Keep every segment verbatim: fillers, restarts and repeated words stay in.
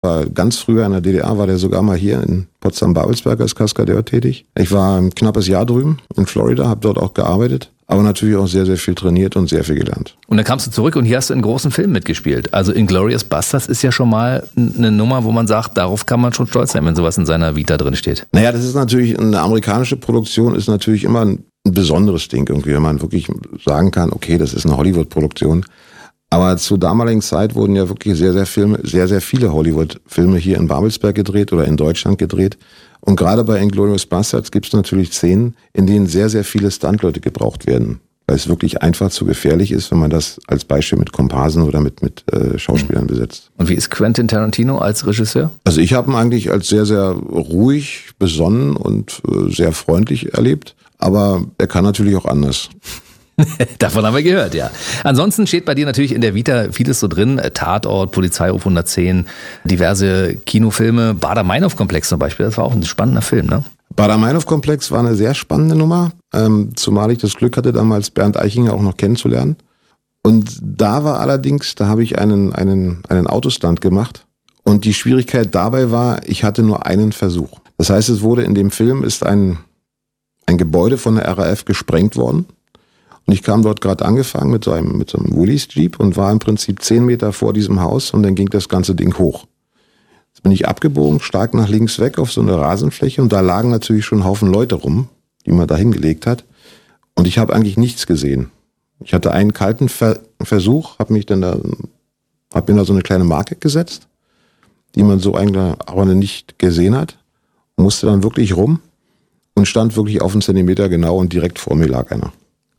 War ganz früher in der D D R war der sogar mal hier in Potsdam-Babelsberg als Kaskadeur tätig. Ich war ein knappes Jahr drüben in Florida, habe dort auch gearbeitet, aber natürlich auch sehr, sehr viel trainiert und sehr viel gelernt. Und dann kamst du zurück und hier hast du in großen Filmen mitgespielt. Also Inglourious Basterds ist ja schon mal eine Nummer, wo man sagt, darauf kann man schon stolz sein, wenn sowas in seiner Vita drin steht. Naja, das ist natürlich, eine amerikanische Produktion ist natürlich immer ein besonderes Ding irgendwie, wenn man wirklich sagen kann, okay, das ist eine Hollywood-Produktion. Aber zur damaligen Zeit wurden ja wirklich sehr, sehr Filme, sehr, sehr viele Hollywood-Filme hier in Babelsberg gedreht oder in Deutschland gedreht. Und gerade bei Inglourious Basterds gibt es natürlich Szenen, in denen sehr, sehr viele Stuntleute gebraucht werden. Weil es wirklich einfach zu gefährlich ist, wenn man das als Beispiel mit Komparsen oder mit, mit äh, Schauspielern besetzt. Und wie ist Quentin Tarantino als Regisseur? Also ich habe ihn eigentlich als sehr, sehr ruhig, besonnen und äh, sehr freundlich erlebt. Aber er kann natürlich auch anders. Davon haben wir gehört, ja. Ansonsten steht bei dir natürlich in der Vita vieles so drin. Tatort, Polizeiruf hundertzehn, diverse Kinofilme. Baader-Meinhof-Komplex zum Beispiel, das war auch ein spannender Film, ne? Baader-Meinhof-Komplex war eine sehr spannende Nummer, ähm, zumal ich das Glück hatte, damals Bernd Eichinger auch noch kennenzulernen. Und da war allerdings, da habe ich einen, einen, einen Autostunt gemacht. Und die Schwierigkeit dabei war, ich hatte nur einen Versuch. Das heißt, es wurde in dem Film, ist ein, ein Gebäude von der R A F gesprengt worden. Und ich kam dort gerade angefangen mit so einem, mit so einem Willys Jeep und war im Prinzip zehn Meter vor diesem Haus und dann ging das ganze Ding hoch. Jetzt bin ich abgebogen, stark nach links weg auf so eine Rasenfläche und da lagen natürlich schon Haufen Leute rum, die man da hingelegt hat. Und ich habe eigentlich nichts gesehen. Ich hatte einen kalten Ver- Versuch, habe mich dann da, habe mir da so eine kleine Marke gesetzt, die man so eigentlich aber nicht gesehen hat, musste dann wirklich rum und stand wirklich auf einen Zentimeter genau und direkt vor mir lag einer.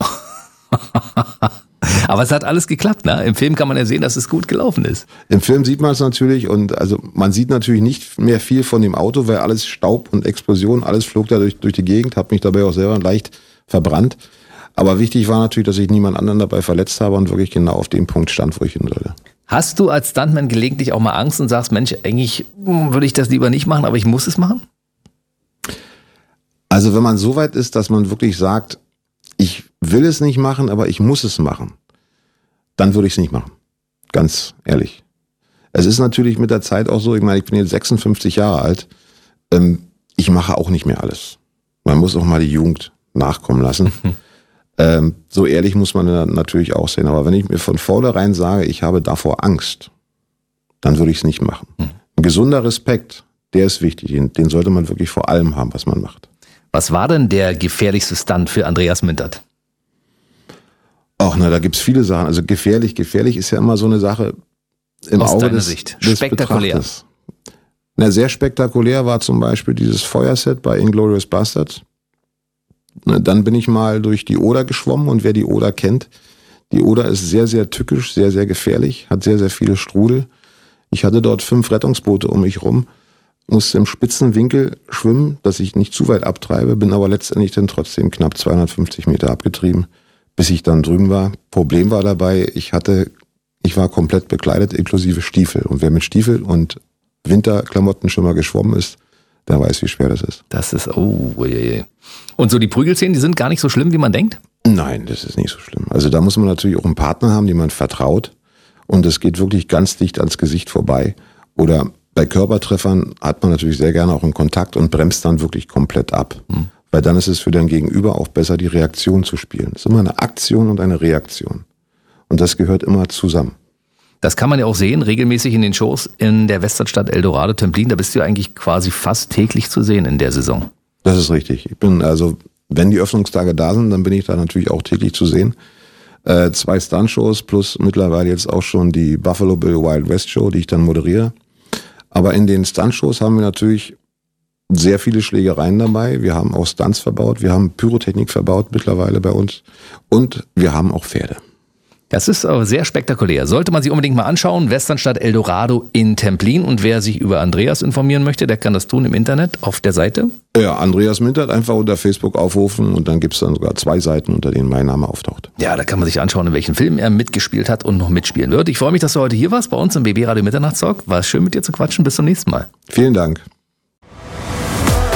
Aber es hat alles geklappt, ne? Im Film kann man ja sehen, dass es gut gelaufen ist. Im Film sieht man es natürlich und also man sieht natürlich nicht mehr viel von dem Auto, weil alles Staub und Explosion, alles flog da durch, durch die Gegend, habe mich dabei auch selber leicht verbrannt. Aber wichtig war natürlich, dass ich niemand anderen dabei verletzt habe und wirklich genau auf dem Punkt stand, wo ich hin sollte. Hast du als Stuntman gelegentlich auch mal Angst und sagst, Mensch, eigentlich würde ich das lieber nicht machen, aber ich muss es machen? Also wenn man so weit ist, dass man wirklich sagt, ich will es nicht machen, aber ich muss es machen, dann würde ich es nicht machen. Ganz ehrlich. Es ist natürlich mit der Zeit auch so, ich meine, ich bin jetzt sechsundfünfzig Jahre alt, ähm, ich mache auch nicht mehr alles. Man muss auch mal die Jugend nachkommen lassen. ähm, so ehrlich muss man natürlich auch sein. Aber wenn ich mir von vornherein sage, ich habe davor Angst, dann würde ich es nicht machen. Ein gesunder Respekt, der ist wichtig. Den, den sollte man wirklich vor allem haben, was man macht. Was war denn der gefährlichste Stunt für Andreas Mintert? Ach, na, da gibt's viele Sachen. Also gefährlich, gefährlich ist ja immer so eine Sache im Aus Auge deiner des, Sicht. des Spektakulär. Betrachters. Na, sehr spektakulär war zum Beispiel dieses Feuerset bei Inglourious Basterds. Na, dann bin ich mal durch die Oder geschwommen und wer die Oder kennt, die Oder ist sehr, sehr tückisch, sehr, sehr gefährlich, hat sehr, sehr viele Strudel. Ich hatte dort fünf Rettungsboote um mich rum, musste im spitzen Winkel schwimmen, dass ich nicht zu weit abtreibe, bin aber letztendlich dann trotzdem knapp zweihundertfünfzig Meter abgetrieben, bis ich dann drüben war. Problem war dabei, ich hatte, ich war komplett bekleidet, inklusive Stiefel. Und wer mit Stiefel und Winterklamotten schon mal geschwommen ist, der weiß, wie schwer das ist. Das ist, oh, je, je. Und so die Prügelszenen, die sind gar nicht so schlimm, wie man denkt? Nein, das ist nicht so schlimm. Also da muss man natürlich auch einen Partner haben, dem man vertraut. Und es geht wirklich ganz dicht ans Gesicht vorbei. Oder bei Körpertreffern hat man natürlich sehr gerne auch einen Kontakt und bremst dann wirklich komplett ab. Hm. Weil dann ist es für dein Gegenüber auch besser, die Reaktion zu spielen. Es ist immer eine Aktion und eine Reaktion. Und das gehört immer zusammen. Das kann man ja auch sehen, regelmäßig in den Shows in der Westernstadt Eldorado Templin. Da bist du ja eigentlich quasi fast täglich zu sehen in der Saison. Das ist richtig. Ich bin also, wenn die Öffnungstage da sind, dann bin ich da natürlich auch täglich zu sehen. Äh, zwei Stunt-Shows plus mittlerweile jetzt auch schon die Buffalo Bill Wild West Show, die ich dann moderiere. Aber in den Stunt-Shows haben wir natürlich sehr viele Schlägereien dabei. Wir haben auch Stunts verbaut, wir haben Pyrotechnik verbaut mittlerweile bei uns und wir haben auch Pferde. Das ist aber sehr spektakulär. Sollte man sich unbedingt mal anschauen. Westernstadt Eldorado in Templin. Und wer sich über Andreas informieren möchte, der kann das tun im Internet auf der Seite. Ja, Andreas Mintert einfach unter Facebook aufrufen und dann gibt es dann sogar zwei Seiten, unter denen mein Name auftaucht. Ja, da kann man sich anschauen, in welchen Filmen er mitgespielt hat und noch mitspielen wird. Ich freue mich, dass du heute hier warst bei uns im B B Radio Mitternachtstalk. War schön mit dir zu quatschen. Bis zum nächsten Mal. Vielen Dank.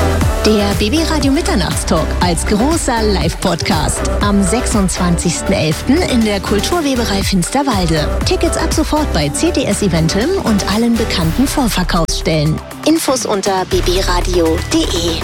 Der B B Radio Mitternachtstalk als großer Live-Podcast am sechsundzwanzigsten elften in der Kulturweberei Finsterwalde. Tickets ab sofort bei C T S Eventim und allen bekannten Vorverkaufsstellen. Infos unter b b radio punkt d e.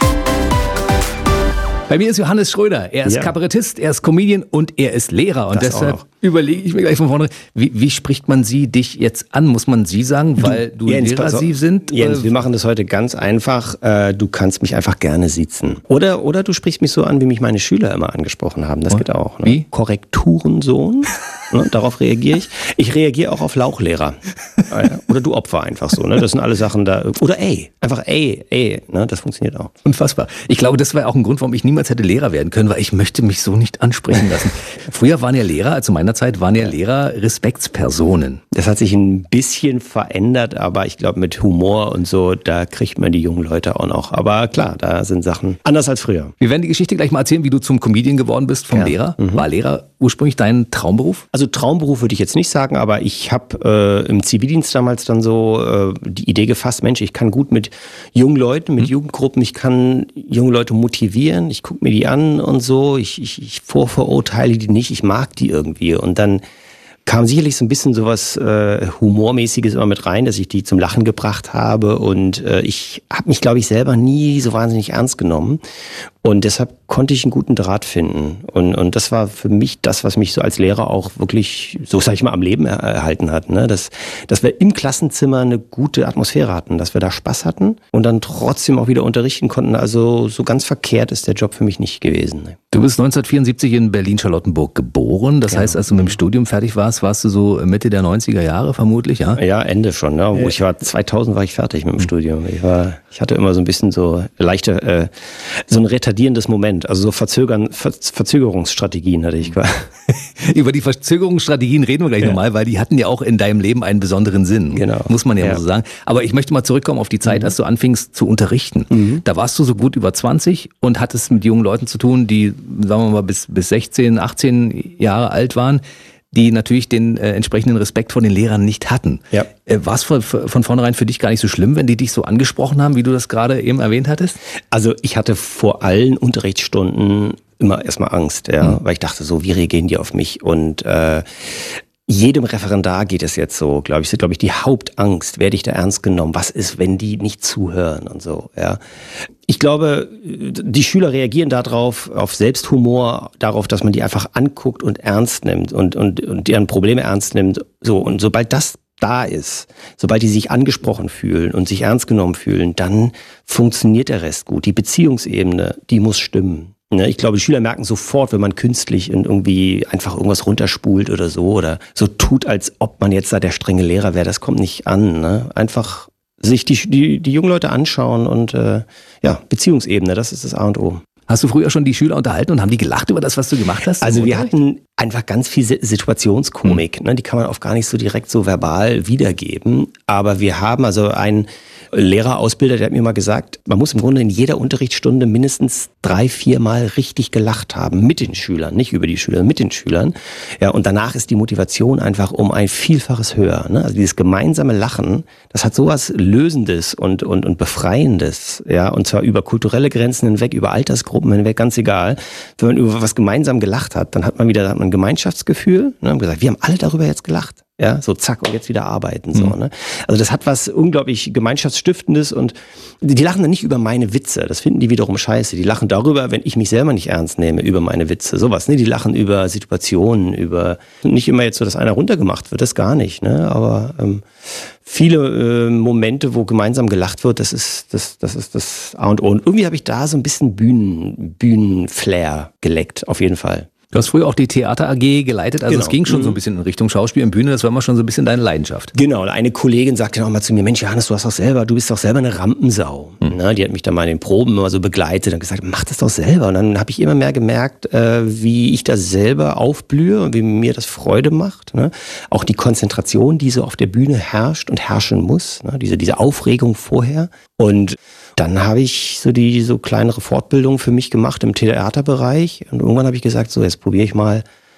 Bei mir ist Johannes Schröder. Er ist ja. Kabarettist, er ist Comedian und er ist Lehrer. Und das deshalb überlege ich mir gleich von vorne, wie, wie spricht man Sie dich jetzt an? Muss man Sie sagen, weil du, du Jens, Lehrer Sie sind? Jens, wir machen das heute ganz einfach. Du kannst mich einfach gerne siezen. Oder, oder du sprichst mich so an, wie mich meine Schüler immer angesprochen haben. Das oh. geht auch. Ne? Wie? Korrekturensohn. Ne, darauf reagiere ich. Ich reagiere auch auf Lauchlehrer. Oder du Opfer einfach so. Ne? Das sind alle Sachen da. Oder ey. Einfach ey, ey. Ne? Das funktioniert auch. Unfassbar. Ich glaube, das war auch ein Grund, warum ich niemals hätte Lehrer werden können, weil ich möchte mich so nicht ansprechen lassen. Früher waren ja Lehrer, also zu meiner Zeit waren ja Lehrer Respektspersonen. Das hat sich ein bisschen verändert, aber ich glaube mit Humor und so, da kriegt man die jungen Leute auch noch. Aber klar, da sind Sachen anders als früher. Wir werden die Geschichte gleich mal erzählen, wie du zum Comedian geworden bist vom ja. Lehrer. Mhm. War Lehrer ursprünglich dein Traumberuf? Also Traumberuf würde ich jetzt nicht sagen, aber ich habe äh, im Zivildienst damals dann so äh, die Idee gefasst, Mensch, ich kann gut mit jungen Leuten, mit mhm. Jugendgruppen, ich kann junge Leute motivieren, ich gucke mir die an und so, ich, ich, ich vorverurteile die nicht, ich mag die irgendwie. Und dann kam sicherlich so ein bisschen sowas äh, Humormäßiges immer mit rein, dass ich die zum Lachen gebracht habe und äh, ich habe mich, glaube ich, selber nie so wahnsinnig ernst genommen und deshalb konnte ich einen guten Draht finden und, und das war für mich das, was mich so als Lehrer auch wirklich, so sag ich mal, am Leben er- erhalten hat, ne? dass, dass wir im Klassenzimmer eine gute Atmosphäre hatten, dass wir da Spaß hatten und dann trotzdem auch wieder unterrichten konnten, also so ganz verkehrt ist der Job für mich nicht gewesen. Ne? Du bist neunzehnhundertvierundsiebzig in Berlin-Charlottenburg geboren, das genau. heißt, als du mit dem Studium fertig warst, warst du so Mitte der neunziger Jahre vermutlich, ja? Ja, Ende schon. Ne? Wo ich war zweitausend war ich fertig mit dem Studium. Ich war, ich hatte immer so ein bisschen so leichte, äh, so ein retardierendes Moment, also so Verzögern, Ver- Verzögerungsstrategien hatte ich. Über die Verzögerungsstrategien reden wir gleich ja. nochmal, weil die hatten ja auch in deinem Leben einen besonderen Sinn, genau. muss man ja, ja. mal so sagen. Aber ich möchte mal zurückkommen auf die Zeit, mhm. als du anfingst zu unterrichten. Mhm. Da warst du so gut über zwanzig und hattest mit jungen Leuten zu tun, die, sagen wir mal, bis, bis sechzehn, achtzehn Jahre alt waren, die natürlich den äh, entsprechenden Respekt vor den Lehrern nicht hatten. Ja. Äh, war es von, von vornherein für dich gar nicht so schlimm, wenn die dich so angesprochen haben, wie du das gerade eben erwähnt hattest? Also ich hatte vor allen Unterrichtsstunden immer erstmal Angst, ja, mhm. weil ich dachte so, wie reagieren die auf mich? Und äh, jedem Referendar geht es jetzt so, glaube ich, ist, glaube ich, die Hauptangst, werde ich da ernst genommen? Was ist, wenn die nicht zuhören und so, ja? Ich glaube, die Schüler reagieren darauf, auf Selbsthumor, darauf, dass man die einfach anguckt und ernst nimmt und, und, und deren Probleme ernst nimmt, so. Und sobald das da ist, sobald die sich angesprochen fühlen und sich ernst genommen fühlen, dann funktioniert der Rest gut. Die Beziehungsebene, die muss stimmen. Ich glaube, die Schüler merken sofort, wenn man künstlich und irgendwie einfach irgendwas runterspult oder so oder so tut, als ob man jetzt da der strenge Lehrer wäre. Das kommt nicht an. Ne? Einfach sich die, die, die jungen Leute anschauen und äh, ja, Beziehungsebene, das ist das A und O. Hast du früher schon die Schüler unterhalten und haben die gelacht über das, was du gemacht hast? Also wir hatten einfach ganz viel Situationskomik. Mhm. Ne? Die kann man auch gar nicht so direkt so verbal wiedergeben. Aber wir haben also einen Lehrerausbilder, der hat mir mal gesagt, man muss im Grunde in jeder Unterrichtsstunde mindestens drei, vier Mal richtig gelacht haben mit den Schülern, nicht über die Schüler, mit den Schülern. Ja, und danach ist die Motivation einfach um ein Vielfaches höher. Ne? Also dieses gemeinsame Lachen, das hat sowas Lösendes und, und, und Befreiendes. Ja, und zwar über kulturelle Grenzen hinweg, über Altersgruppen hinweg, ganz egal. Wenn man über was gemeinsam gelacht hat, dann hat man wieder hat man ein Gemeinschaftsgefühl. Ne? Haben gesagt, wir haben alle darüber jetzt gelacht. Ja, so zack und jetzt wieder arbeiten, so, ne? Also das hat was unglaublich Gemeinschaftsstiftendes und die lachen dann nicht über meine Witze, das finden die wiederum scheiße. Die lachen darüber, wenn ich mich selber nicht ernst nehme, über meine Witze, sowas, ne? Die lachen über Situationen, über, nicht immer jetzt so, dass einer runtergemacht wird, das gar nicht, ne? Aber ähm, viele äh, Momente, wo gemeinsam gelacht wird, das ist das, das ist das A und O. Und irgendwie habe ich da so ein bisschen Bühnen, Bühnenflair geleckt, auf jeden Fall. Du hast früher auch die Theater A G geleitet, also genau. Es ging schon so ein bisschen in Richtung Schauspiel und Bühne, das war immer schon so ein bisschen deine Leidenschaft. Genau, eine Kollegin sagte dann auch mal zu mir, Mensch Johannes, du hast doch selber, du bist doch selber eine Rampensau. Hm. Na, die hat mich dann mal in den Proben immer so begleitet und gesagt, mach das doch selber. Und dann habe ich immer mehr gemerkt, äh, wie ich da selber aufblühe und wie mir das Freude macht. Ne? Auch die Konzentration, die so auf der Bühne herrscht und herrschen muss, ne? diese, diese Aufregung vorher. Und dann habe ich so die so kleinere Fortbildung für mich gemacht im Theaterbereich und irgendwann habe ich gesagt, so jetzt probiere ich mal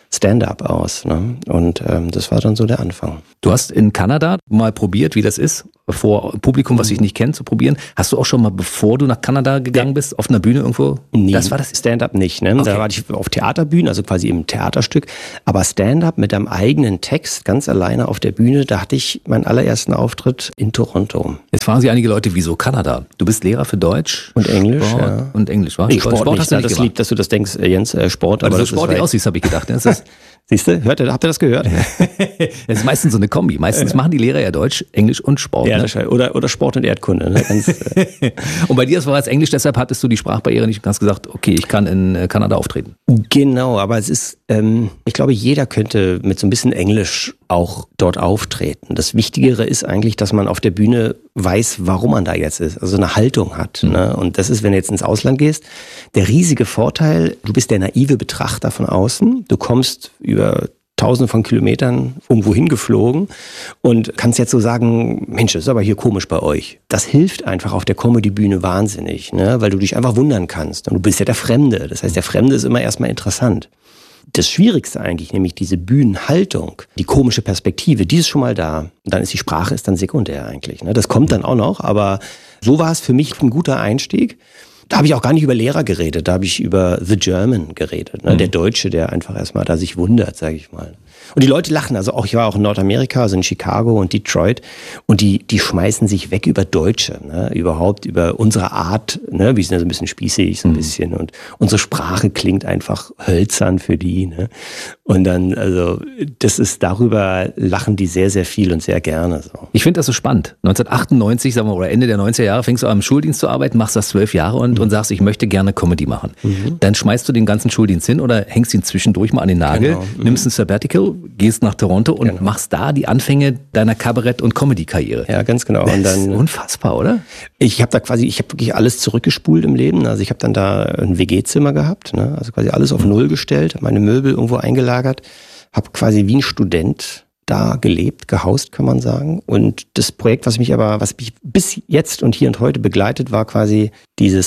Stand-up aus. Ne? Und ähm, das war dann so der Anfang. Du hast in Kanada mal probiert, wie das ist, vor Publikum, was dich nicht kennt, zu probieren. Hast du auch schon mal, bevor du nach Kanada gegangen bist, auf einer Bühne irgendwo? Nee, das war das Stand-up nicht. Ne? Okay. Da war ich auf Theaterbühnen, also quasi im Theaterstück. Aber Stand-up mit einem eigenen Text, ganz alleine auf der Bühne, da hatte ich meinen allerersten Auftritt in Toronto. Jetzt fragen sich einige Leute, wieso Kanada? Du bist Lehrer für Deutsch und Englisch. Sport Ja. Und Englisch, war? Nee, Sport, Sport nicht. hast du nicht das gemacht. lieb, dass du das denkst, Jens, äh, Sport. Weil aber du das so sportlich ist aussiehst, habe ich gedacht. Das ist, Siehst du, hört ihr, habt ihr das gehört? das ist meistens so eine Kombi. Meistens machen die Lehrer ja Deutsch, Englisch und Sport. Ja, Ne? das oder, oder Sport und Erdkunde. Ne? Ganz, äh. Und bei dir, das war jetzt Englisch, deshalb hattest du die Sprachbarriere nicht und hast gesagt, okay, ich kann in äh, Kanada auftreten. Genau, aber es ist, ähm, ich glaube, jeder könnte mit so ein bisschen Englisch auch dort auftreten. Das Wichtigere ist eigentlich, dass man auf der Bühne weiß, warum man da jetzt ist, also eine Haltung hat. Mhm. Ne? Und das ist, wenn du jetzt ins Ausland gehst, der riesige Vorteil, du bist der naive Betrachter von außen, du kommst über Tausende von Kilometern irgendwo hingeflogen und kannst jetzt so sagen, Mensch, das ist aber hier komisch bei euch. Das hilft einfach auf der Comedy-Bühne wahnsinnig, ne? Weil du dich einfach wundern kannst. Und du bist ja der Fremde. Das heißt, der Fremde ist immer erstmal interessant. Das Schwierigste eigentlich, nämlich diese Bühnenhaltung, die komische Perspektive, die ist schon mal da. Und dann ist die Sprache ist dann sekundär eigentlich. Ne? Das kommt dann auch noch, aber so war es für mich ein guter Einstieg. Da habe ich auch gar nicht über Lehrer geredet, da habe ich über The German geredet, ne? Mhm. Der Deutsche, der einfach erstmal da sich wundert, sage ich mal. Und die Leute lachen, also auch ich war auch in Nordamerika, also in Chicago und Detroit, und die die schmeißen sich weg über Deutsche, ne? Überhaupt über unsere Art, ne? Wir sind ja so ein bisschen spießig, so ein mhm. bisschen, und unsere Sprache klingt einfach hölzern für die, ne? Und dann, also das ist, darüber lachen die sehr, sehr viel und sehr gerne. So. Ich finde das so spannend. neunzehnhundertachtundneunzig, sagen wir, oder Ende der neunziger Jahre, fängst du an im Schuldienst zu arbeiten, machst das zwölf Jahre und, mhm. und sagst, ich möchte gerne Comedy machen. Mhm. Dann schmeißt du den ganzen Schuldienst hin oder hängst ihn zwischendurch mal an den Nagel, genau. mhm. nimmst ein Sabbatical, gehst nach Toronto und genau. machst da die Anfänge deiner Kabarett- und Comedy-Karriere. Ja, ganz genau. Das und dann, ist unfassbar, oder? Ich habe da quasi, ich habe wirklich alles zurückgespult im Leben. Also ich habe dann da ein W G-Zimmer gehabt, ne? Also quasi alles auf Null gestellt, meine Möbel irgendwo eingelagert, habe quasi wie ein Student da gelebt, gehaust, kann man sagen. Und das Projekt, was mich aber, was mich bis jetzt und hier und heute begleitet, war quasi diese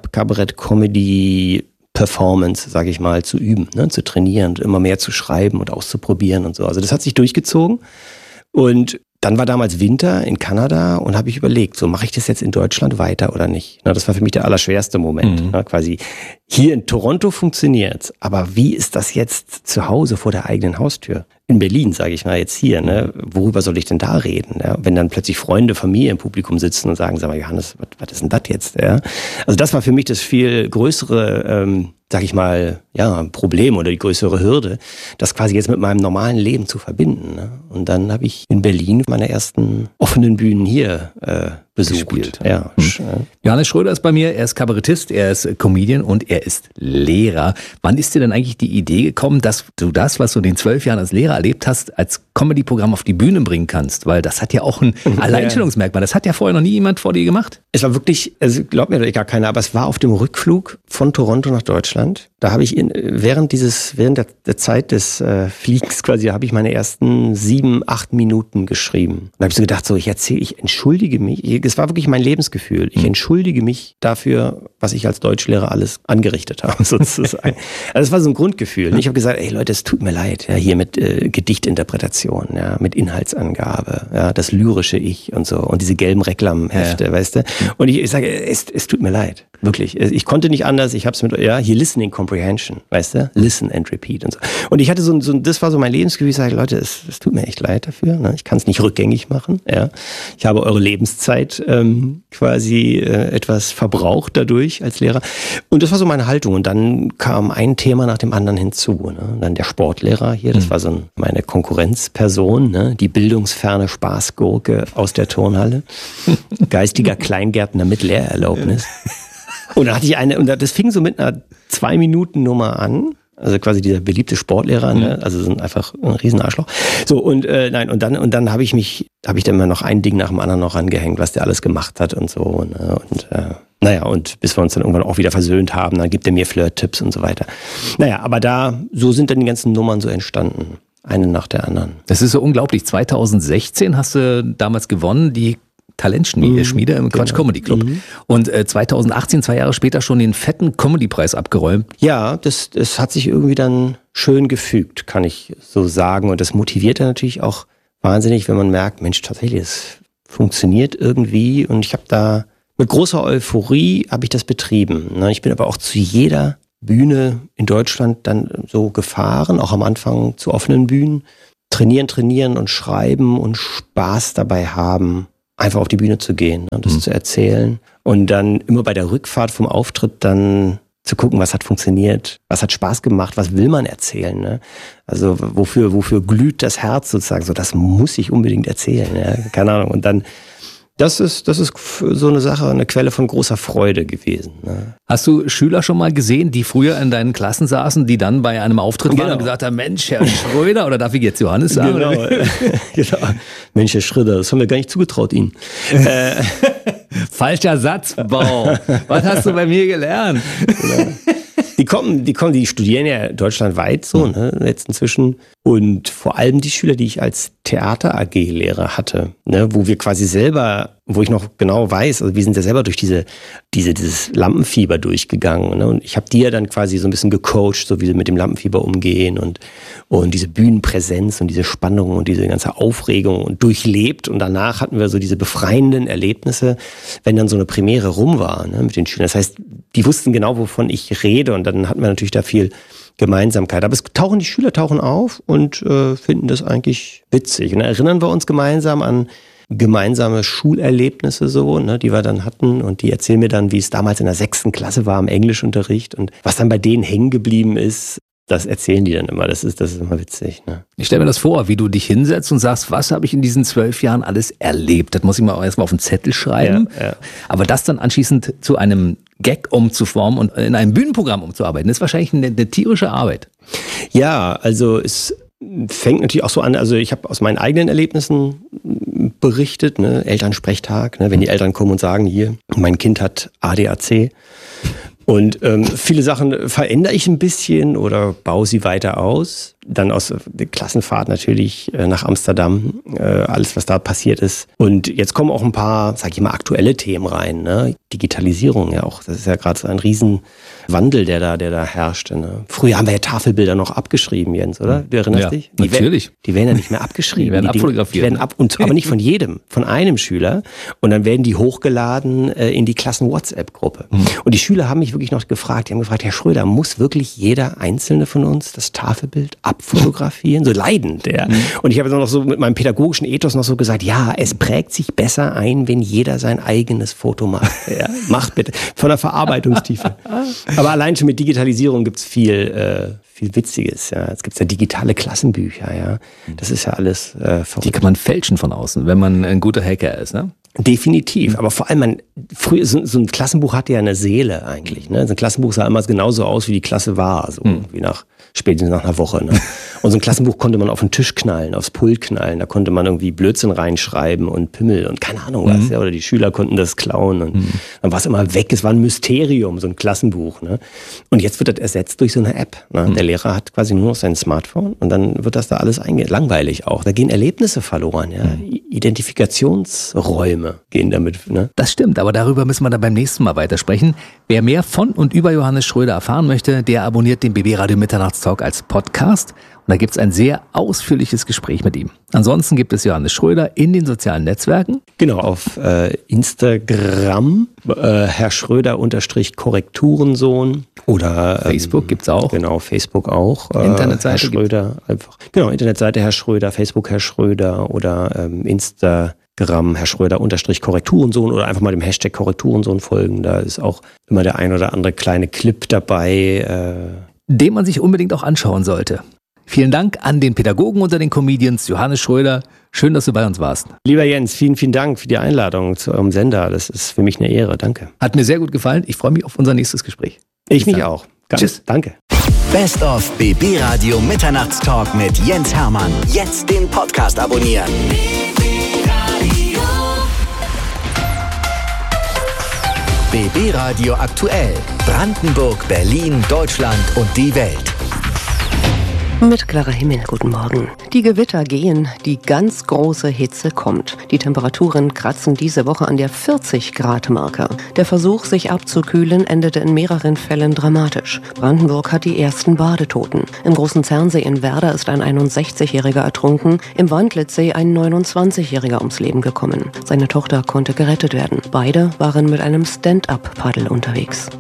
Stand-up-Kabarett-Comedy Performance, sage ich mal, zu üben, ne, zu trainieren, immer mehr zu schreiben und auszuprobieren und so. Also das hat sich durchgezogen. Und dann war damals Winter in Kanada und habe ich überlegt, so mache ich das jetzt in Deutschland weiter oder nicht? Na, das war für mich der allerschwerste Moment. Mhm. Na, quasi hier in Toronto funktioniert's, aber wie ist das jetzt zu Hause vor der eigenen Haustür? In Berlin, sage ich mal jetzt hier, ne? Worüber soll ich denn da reden? Ja? Wenn dann plötzlich Freunde, Familie im Publikum sitzen und sagen, sag mal, Johannes, was, was ist denn das jetzt? Ja? Also das war für mich das viel größere, ähm, sag ich mal, ja, Problem oder die größere Hürde, das quasi jetzt mit meinem normalen Leben zu verbinden. Ne? Und dann habe ich in Berlin meine ersten offenen Bühnen hier äh, besucht. Gespielt. Ja. Hm. Johannes Schröder ist bei mir, er ist Kabarettist, er ist Comedian und er ist Lehrer. Wann ist dir denn eigentlich die Idee gekommen, dass du das, was du in den zwölf Jahren als Lehrer erlebt hast, als Comedy-Programm auf die Bühne bringen kannst? Weil das hat ja auch ein Alleinstellungsmerkmal. Das hat ja vorher noch nie jemand vor dir gemacht. Es war wirklich, also glaubt mir gar keiner, aber es war auf dem Rückflug von Toronto nach Deutschland. Da habe ich in, während dieses, während der, der Zeit des äh, Fliegens quasi, habe ich meine ersten sieben, acht Minuten geschrieben. Und habe ich so gedacht, so ich erzähle, ich entschuldige mich. Es war wirklich mein Lebensgefühl. Ich entschuldige mich dafür, was ich als Deutschlehrer alles angerichtet habe, sozusagen. Also es war so ein Grundgefühl. Ich habe gesagt, ey Leute, es tut mir leid, ja, hier mit äh, Gedichtinterpretation, ja, mit Inhaltsangabe, ja, das lyrische Ich und so und diese gelben Reklamhefte, ja. weißt du. Und ich, ich sage, es, es tut mir leid, wirklich. Ich konnte nicht anders. Ich habe es mit, ja, hier Listening Comprehension, weißt du, Listen and Repeat und so. Und ich hatte so, so das war so mein Lebensgefühl. Ich sage, Leute, es, es tut mir echt leid dafür. Ne? Ich kann es nicht rückgängig machen. Ja, ich habe eure Lebenszeit ähm, quasi äh, etwas verbraucht dadurch als Lehrer. Und das war so meine Haltung. Und dann kam ein Thema nach dem anderen hinzu. Ne? Dann der Sportlehrer hier, das mhm. war so ein, meine Konkurrenzperson, ne? Die bildungsferne Spaßgurke aus der Turnhalle, geistiger Kleingärtner mit Lehrerlaubnis. Und dann hatte ich eine, und das fing so mit einer Zwei-Minuten-Nummer an. Also quasi dieser beliebte Sportlehrer, mhm. ne? Also sind einfach ein Riesenarschloch. So, und äh, nein, und dann, und dann habe ich mich, habe ich dann immer noch ein Ding nach dem anderen noch angehängt, was der alles gemacht hat und so. Ne? Und äh, naja, und bis wir uns dann irgendwann auch wieder versöhnt haben, dann gibt er mir Flirt-Tipps und so weiter. Naja, aber da, so sind dann die ganzen Nummern so entstanden. Eine nach der anderen. Das ist so unglaublich. zweitausendsechzehn hast du damals gewonnen, die Talentschmiede im Quatsch genau. Comedy Club. Mhm. Und äh, zweitausendachtzehn, zwei Jahre später, schon den fetten Comedy-Preis abgeräumt. Ja, das, das hat sich irgendwie dann schön gefügt, kann ich so sagen. Und das motiviert dann natürlich auch wahnsinnig, wenn man merkt, Mensch, tatsächlich, es funktioniert irgendwie. Und ich habe da mit großer Euphorie habe ich das betrieben. Ich bin aber auch zu jeder Bühne in Deutschland dann so gefahren, auch am Anfang zu offenen Bühnen. Trainieren, trainieren und schreiben und Spaß dabei haben, einfach auf die Bühne zu gehen und das mhm. zu erzählen. Und dann immer bei der Rückfahrt vom Auftritt dann zu gucken, was hat funktioniert, was hat Spaß gemacht, was will man erzählen. Ne? Also wofür, wofür glüht das Herz sozusagen, so das muss ich unbedingt erzählen. Ja? Keine Ahnung. Und dann Das ist, das ist so eine Sache, eine Quelle von großer Freude gewesen. Ne? Hast du Schüler schon mal gesehen, die früher in deinen Klassen saßen, die dann bei einem Auftritt genau. waren und gesagt haben, Mensch, Herr Schröder, oder darf ich jetzt Johannes sagen? Genau. genau. Mensch, Herr Schröder, das haben wir gar nicht zugetraut Ihnen. äh. Falscher Satzbau. Was hast du bei mir gelernt? Genau. Die kommen, die kommen, die studieren ja deutschlandweit so, ne, jetzt inzwischen. Und vor allem die Schüler, die ich als Theater-A G-Lehrer hatte, ne, wo wir quasi selber, wo ich noch genau weiß, also wir sind ja selber durch diese, diese, dieses Lampenfieber durchgegangen, ne, und ich habe die ja dann quasi so ein bisschen gecoacht, so wie sie mit dem Lampenfieber umgehen und, und diese Bühnenpräsenz und diese Spannung und diese ganze Aufregung und durchlebt. Und danach hatten wir so diese befreienden Erlebnisse, wenn dann so eine Premiere rum war, ne, mit den Schülern. Das heißt, die wussten genau, wovon ich rede, und dann hatten wir natürlich da viel Gemeinsamkeit. Aber es tauchen, die Schüler tauchen auf und äh, finden das eigentlich witzig. Und dann erinnern wir uns gemeinsam an gemeinsame Schulerlebnisse so, ne, die wir dann hatten, und die erzählen mir dann, wie es damals in der sechsten Klasse war im Englischunterricht und was dann bei denen hängen geblieben ist. Das erzählen die dann immer. Das ist, das ist immer witzig. Ne? Ich stelle mir das vor, wie du dich hinsetzt und sagst, was habe ich in diesen zwölf Jahren alles erlebt? Das muss ich mal erstmal auf einen Zettel schreiben. Ja, ja. Aber das dann anschließend zu einem Gag umzuformen und in einem Bühnenprogramm umzuarbeiten, ist wahrscheinlich eine, eine tierische Arbeit. Ja, also es fängt natürlich auch so an, also ich habe aus meinen eigenen Erlebnissen berichtet, ne? Elternsprechtag, ne? Wenn die Eltern kommen und sagen, hier, mein Kind hat A D A C. Und ähm, viele Sachen verändere ich ein bisschen oder baue sie weiter aus. Dann aus der Klassenfahrt natürlich äh, nach Amsterdam, äh, alles, was da passiert ist. Und jetzt kommen auch ein paar, sag ich mal, aktuelle Themen rein. Ne? Digitalisierung ja auch. Das ist ja gerade so ein Riesenwandel, der da, der da herrscht. Ne? Früher haben wir ja Tafelbilder noch abgeschrieben, Jens, oder? Du erinnerst ja, dich? Die natürlich. Werden, die werden ja nicht mehr abgeschrieben. Die werden die abfotografiert. Die werden ab, und, aber nicht von jedem, von einem Schüler. Und dann werden die hochgeladen äh, in die Klassen-WhatsApp-Gruppe. Mhm. Und die Schüler haben mich wirklich noch gefragt, die haben gefragt, Herr Schröder, muss wirklich jeder Einzelne von uns das Tafelbild abfotografieren? So leidend, ja. Mhm. Und ich habe dann noch so mit meinem pädagogischen Ethos noch so gesagt, ja, es prägt sich besser ein, wenn jeder sein eigenes Foto macht. Ja, macht bitte. Von der Verarbeitungstiefe. Aber allein schon mit Digitalisierung gibt's viel, äh, viel Witziges. Ja. Jetzt gibt's ja digitale Klassenbücher. Ja, das ist ja alles äh, verrückt. Die kann man fälschen von außen, wenn man ein guter Hacker ist, ne? Definitiv, aber vor allem, man, früher, so, so ein Klassenbuch hatte ja eine Seele eigentlich. Ne? So ein Klassenbuch sah immer genauso aus, wie die Klasse war, so mhm. wie nach spätestens nach einer Woche. Ne? Und so ein Klassenbuch konnte man auf den Tisch knallen, aufs Pult knallen. Da konnte man irgendwie Blödsinn reinschreiben und Pimmel und keine Ahnung was. Mhm. Ja? Oder die Schüler konnten das klauen und mhm. dann war es immer weg. Es war ein Mysterium, so ein Klassenbuch. Ne? Und jetzt wird das ersetzt durch so eine App. Ne? Mhm. Der Lehrer hat quasi nur noch sein Smartphone und dann wird das da alles einge... Langweilig auch. Da gehen Erlebnisse verloren. Ja? Mhm. Identifikationsräume gehen damit. Ne? Das stimmt, aber darüber müssen wir dann beim nächsten Mal weitersprechen. Wer mehr von und über Johannes Schröder erfahren möchte, der abonniert den B B Radio Mitternachtstalk als Podcast. Und da gibt es ein sehr ausführliches Gespräch mit ihm. Ansonsten gibt es Johannes Schröder in den sozialen Netzwerken. Genau, auf äh, Instagram, äh, Herr Schröder unterstrich Korrekturensohn. Oder ähm, Facebook gibt's auch. Genau, Facebook auch. Äh, Internetseite Herr Schröder einfach. Genau, Internetseite Herr Schröder, Facebook Herr Schröder oder ähm, Instagram Herr Schröder unterstrich Korrekturensohn oder einfach mal dem Hashtag Korrekturensohn folgen. Da ist auch immer der ein oder andere kleine Clip dabei. Äh, den man sich unbedingt auch anschauen sollte. Vielen Dank an den Pädagogen unter den Comedians, Johannes Schröder. Schön, dass du bei uns warst. Lieber Jens, vielen, vielen Dank für die Einladung zu eurem Sender. Das ist für mich eine Ehre. Danke. Hat mir sehr gut gefallen. Ich freue mich auf unser nächstes Gespräch. Ich mich auch. Ganz, Tschüss. Danke. Best of B B Radio Mitternachtstalk mit Jens Hermann. Jetzt den Podcast abonnieren. B B Radio aktuell. Brandenburg, Berlin, Deutschland und die Welt. Mit klarer Himmel, guten Morgen. Die Gewitter gehen, die ganz große Hitze kommt. Die Temperaturen kratzen diese Woche an der vierzig Grad Marke. Der Versuch, sich abzukühlen, endete in mehreren Fällen dramatisch. Brandenburg hat die ersten Badetoten. Im Großen Zernsee in Werder ist ein einundsechzigjähriger ertrunken, im Wandlitzsee ein neunundzwanzigjähriger ums Leben gekommen. Seine Tochter konnte gerettet werden. Beide waren mit einem Stand-up-Paddel unterwegs.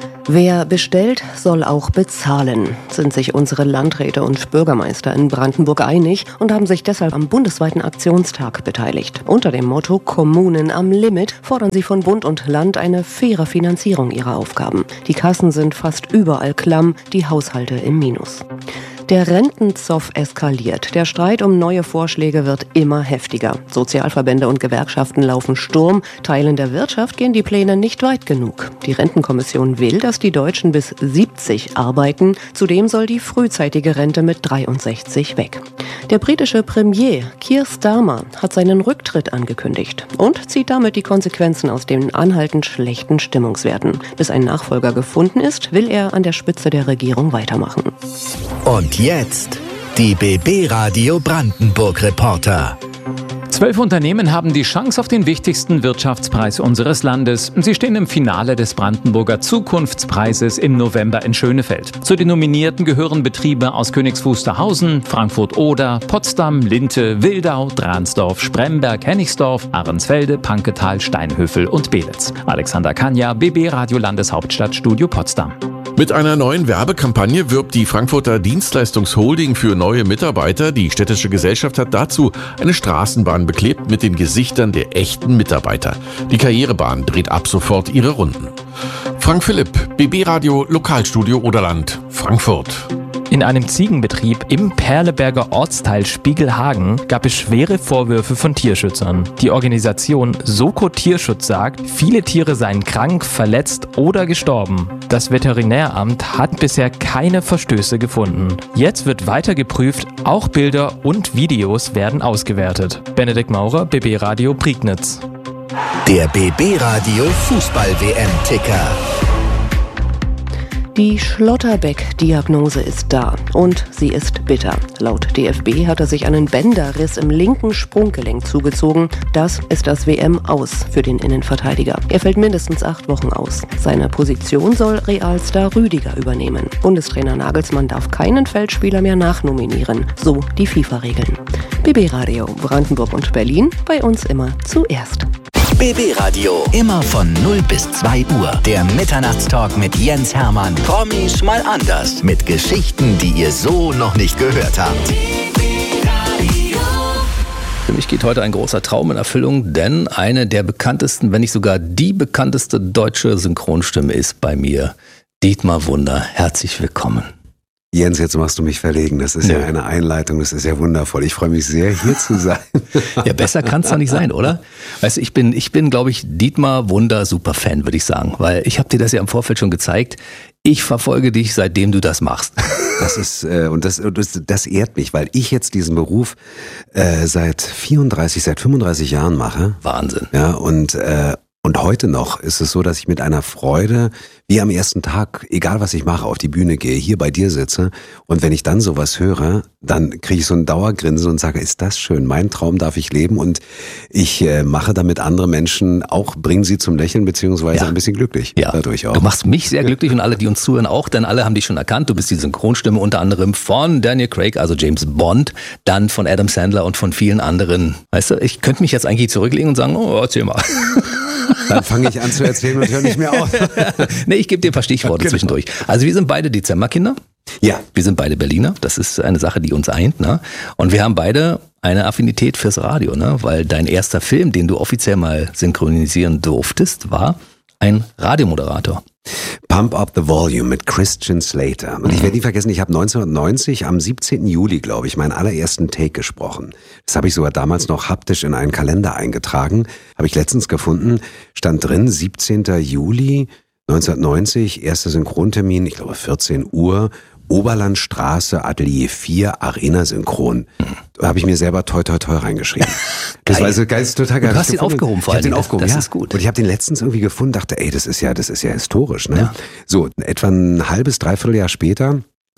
Wer bestellt, soll auch bezahlen, sind sich unsere Landräte und Bürgermeister in Brandenburg einig und haben sich deshalb am bundesweiten Aktionstag beteiligt. Unter dem Motto Kommunen am Limit fordern sie von Bund und Land eine faire Finanzierung ihrer Aufgaben. Die Kassen sind fast überall klamm, die Haushalte im Minus. Der Rentenzoff eskaliert. Der Streit um neue Vorschläge wird immer heftiger. Sozialverbände und Gewerkschaften laufen Sturm. Teilen der Wirtschaft gehen die Pläne nicht weit genug. Die Rentenkommission will, dass die Deutschen bis siebzig arbeiten. Zudem soll die frühzeitige Rente mit dreiundsechzig weg. Der britische Premier Keir Starmer hat seinen Rücktritt angekündigt und zieht damit die Konsequenzen aus den anhaltend schlechten Stimmungswerten. Bis ein Nachfolger gefunden ist, will er an der Spitze der Regierung weitermachen. Und jetzt die B B Radio Brandenburg Reporter. Zwölf Unternehmen haben die Chance auf den wichtigsten Wirtschaftspreis unseres Landes. Sie stehen im Finale des Brandenburger Zukunftspreises im November in Schönefeld. Zu den Nominierten gehören Betriebe aus Königs Wusterhausen, Frankfurt-Oder, Potsdam, Linte, Wildau, Dransdorf, Spremberg, Hennigsdorf, Ahrensfelde, Panketal, Steinhöfel und Belitz. Alexander Kanja, B B Radio Landeshauptstadtstudio Potsdam. Mit einer neuen Werbekampagne wirbt die Frankfurter Dienstleistungsholding für neue Mitarbeiter. Die städtische Gesellschaft hat dazu eine Straßenbahn beklebt mit den Gesichtern der echten Mitarbeiter. Die Karrierebahn dreht ab sofort ihre Runden. Frank Philipp, B B Radio Lokalstudio Oderland, Frankfurt. In einem Ziegenbetrieb im Perleberger Ortsteil Spiegelhagen gab es schwere Vorwürfe von Tierschützern. Die Organisation Soko Tierschutz sagt, viele Tiere seien krank, verletzt oder gestorben. Das Veterinäramt hat bisher keine Verstöße gefunden. Jetzt wird weiter geprüft, auch Bilder und Videos werden ausgewertet. Benedikt Maurer, B B Radio Prignitz. Der B B Radio Fußball-W M-Ticker. Die Schlotterbeck-Diagnose ist da und sie ist bitter. Laut D F B hat er sich einen Bänderriss im linken Sprunggelenk zugezogen. Das ist das W M-Aus für den Innenverteidiger. Er fällt mindestens acht Wochen aus. Seine Position soll Realstar Rüdiger übernehmen. Bundestrainer Nagelsmann darf keinen Feldspieler mehr nachnominieren. So die FIFA-Regeln. B B Radio Brandenburg und Berlin, bei uns immer zuerst. B B Radio, immer von null bis zwei Uhr. Der Mitternachtstalk mit Jens Hermann. Promis mal anders. Mit Geschichten, die ihr so noch nicht gehört habt. Für mich geht heute ein großer Traum in Erfüllung, denn eine der bekanntesten, wenn nicht sogar die bekannteste deutsche Synchronstimme ist bei mir. Dietmar Wunder, herzlich willkommen. Jens, jetzt machst du mich verlegen. Das ist Nö. ja eine Einleitung, das ist ja wundervoll. Ich freue mich sehr, hier zu sein. Ja, besser kann es doch nicht sein, oder? Weißt du, ich bin, ich bin, glaube ich, Dietmar Wunder Superfan, würde ich sagen. Weil ich habe dir das ja im Vorfeld schon gezeigt. Ich verfolge dich, seitdem du das machst. Das ist, äh, und das, das, das ehrt mich, weil ich jetzt diesen Beruf äh, seit vierunddreißig, seit fünfunddreißig Jahren mache. Wahnsinn. Ja, und, äh, und heute noch ist es so, dass ich mit einer Freude, wie am ersten Tag, egal was ich mache, auf die Bühne gehe, hier bei dir sitze und wenn ich dann sowas höre, dann kriege ich so ein Dauergrinsen und sage, ist das schön, mein Traum darf ich leben und ich äh, mache damit andere Menschen auch, bringen sie zum Lächeln beziehungsweise ja. ein bisschen glücklich ja. dadurch auch. Du machst mich sehr glücklich und alle, die uns zuhören auch, denn alle haben dich schon erkannt, du bist die Synchronstimme unter anderem von Daniel Craig, also James Bond, dann von Adam Sandler und von vielen anderen. Weißt du, ich könnte mich jetzt eigentlich zurücklegen und sagen, oh, erzähl mal. Dann fange ich an zu erzählen und höre nicht mehr auf. Nee, ich gebe dir ein paar Stichworte genau. zwischendurch. Also wir sind beide Dezemberkinder. Ja. Wir sind beide Berliner. Das ist eine Sache, die uns eint. Ne? Und wir haben beide eine Affinität fürs Radio, ne? Weil dein erster Film, den du offiziell mal synchronisieren durftest, war ein Radiomoderator. Pump Up the Volume mit Christian Slater. Und ich werde nie vergessen, ich habe neunzehnhundertneunzig am siebzehnten Juli, glaube ich, meinen allerersten Take gesprochen. Das habe ich sogar damals noch haptisch in einen Kalender eingetragen. Habe ich letztens gefunden, stand drin, siebzehnten Juli neunzehnhundertneunzig, erster Synchrontermin, ich glaube vierzehn Uhr, Oberlandstraße, Atelier vier, Arena Synchron. Da habe ich mir selber toi toi toi reingeschrieben. Das war so geil, total geil. Du hast ihn aufgehoben vor allem. Ich habe den aufgehoben, das ja. ist gut. Und ich habe den letztens irgendwie gefunden, dachte, ey, das ist ja, das ist ja historisch, ne? Ja. So, etwa ein halbes, dreiviertel Jahr später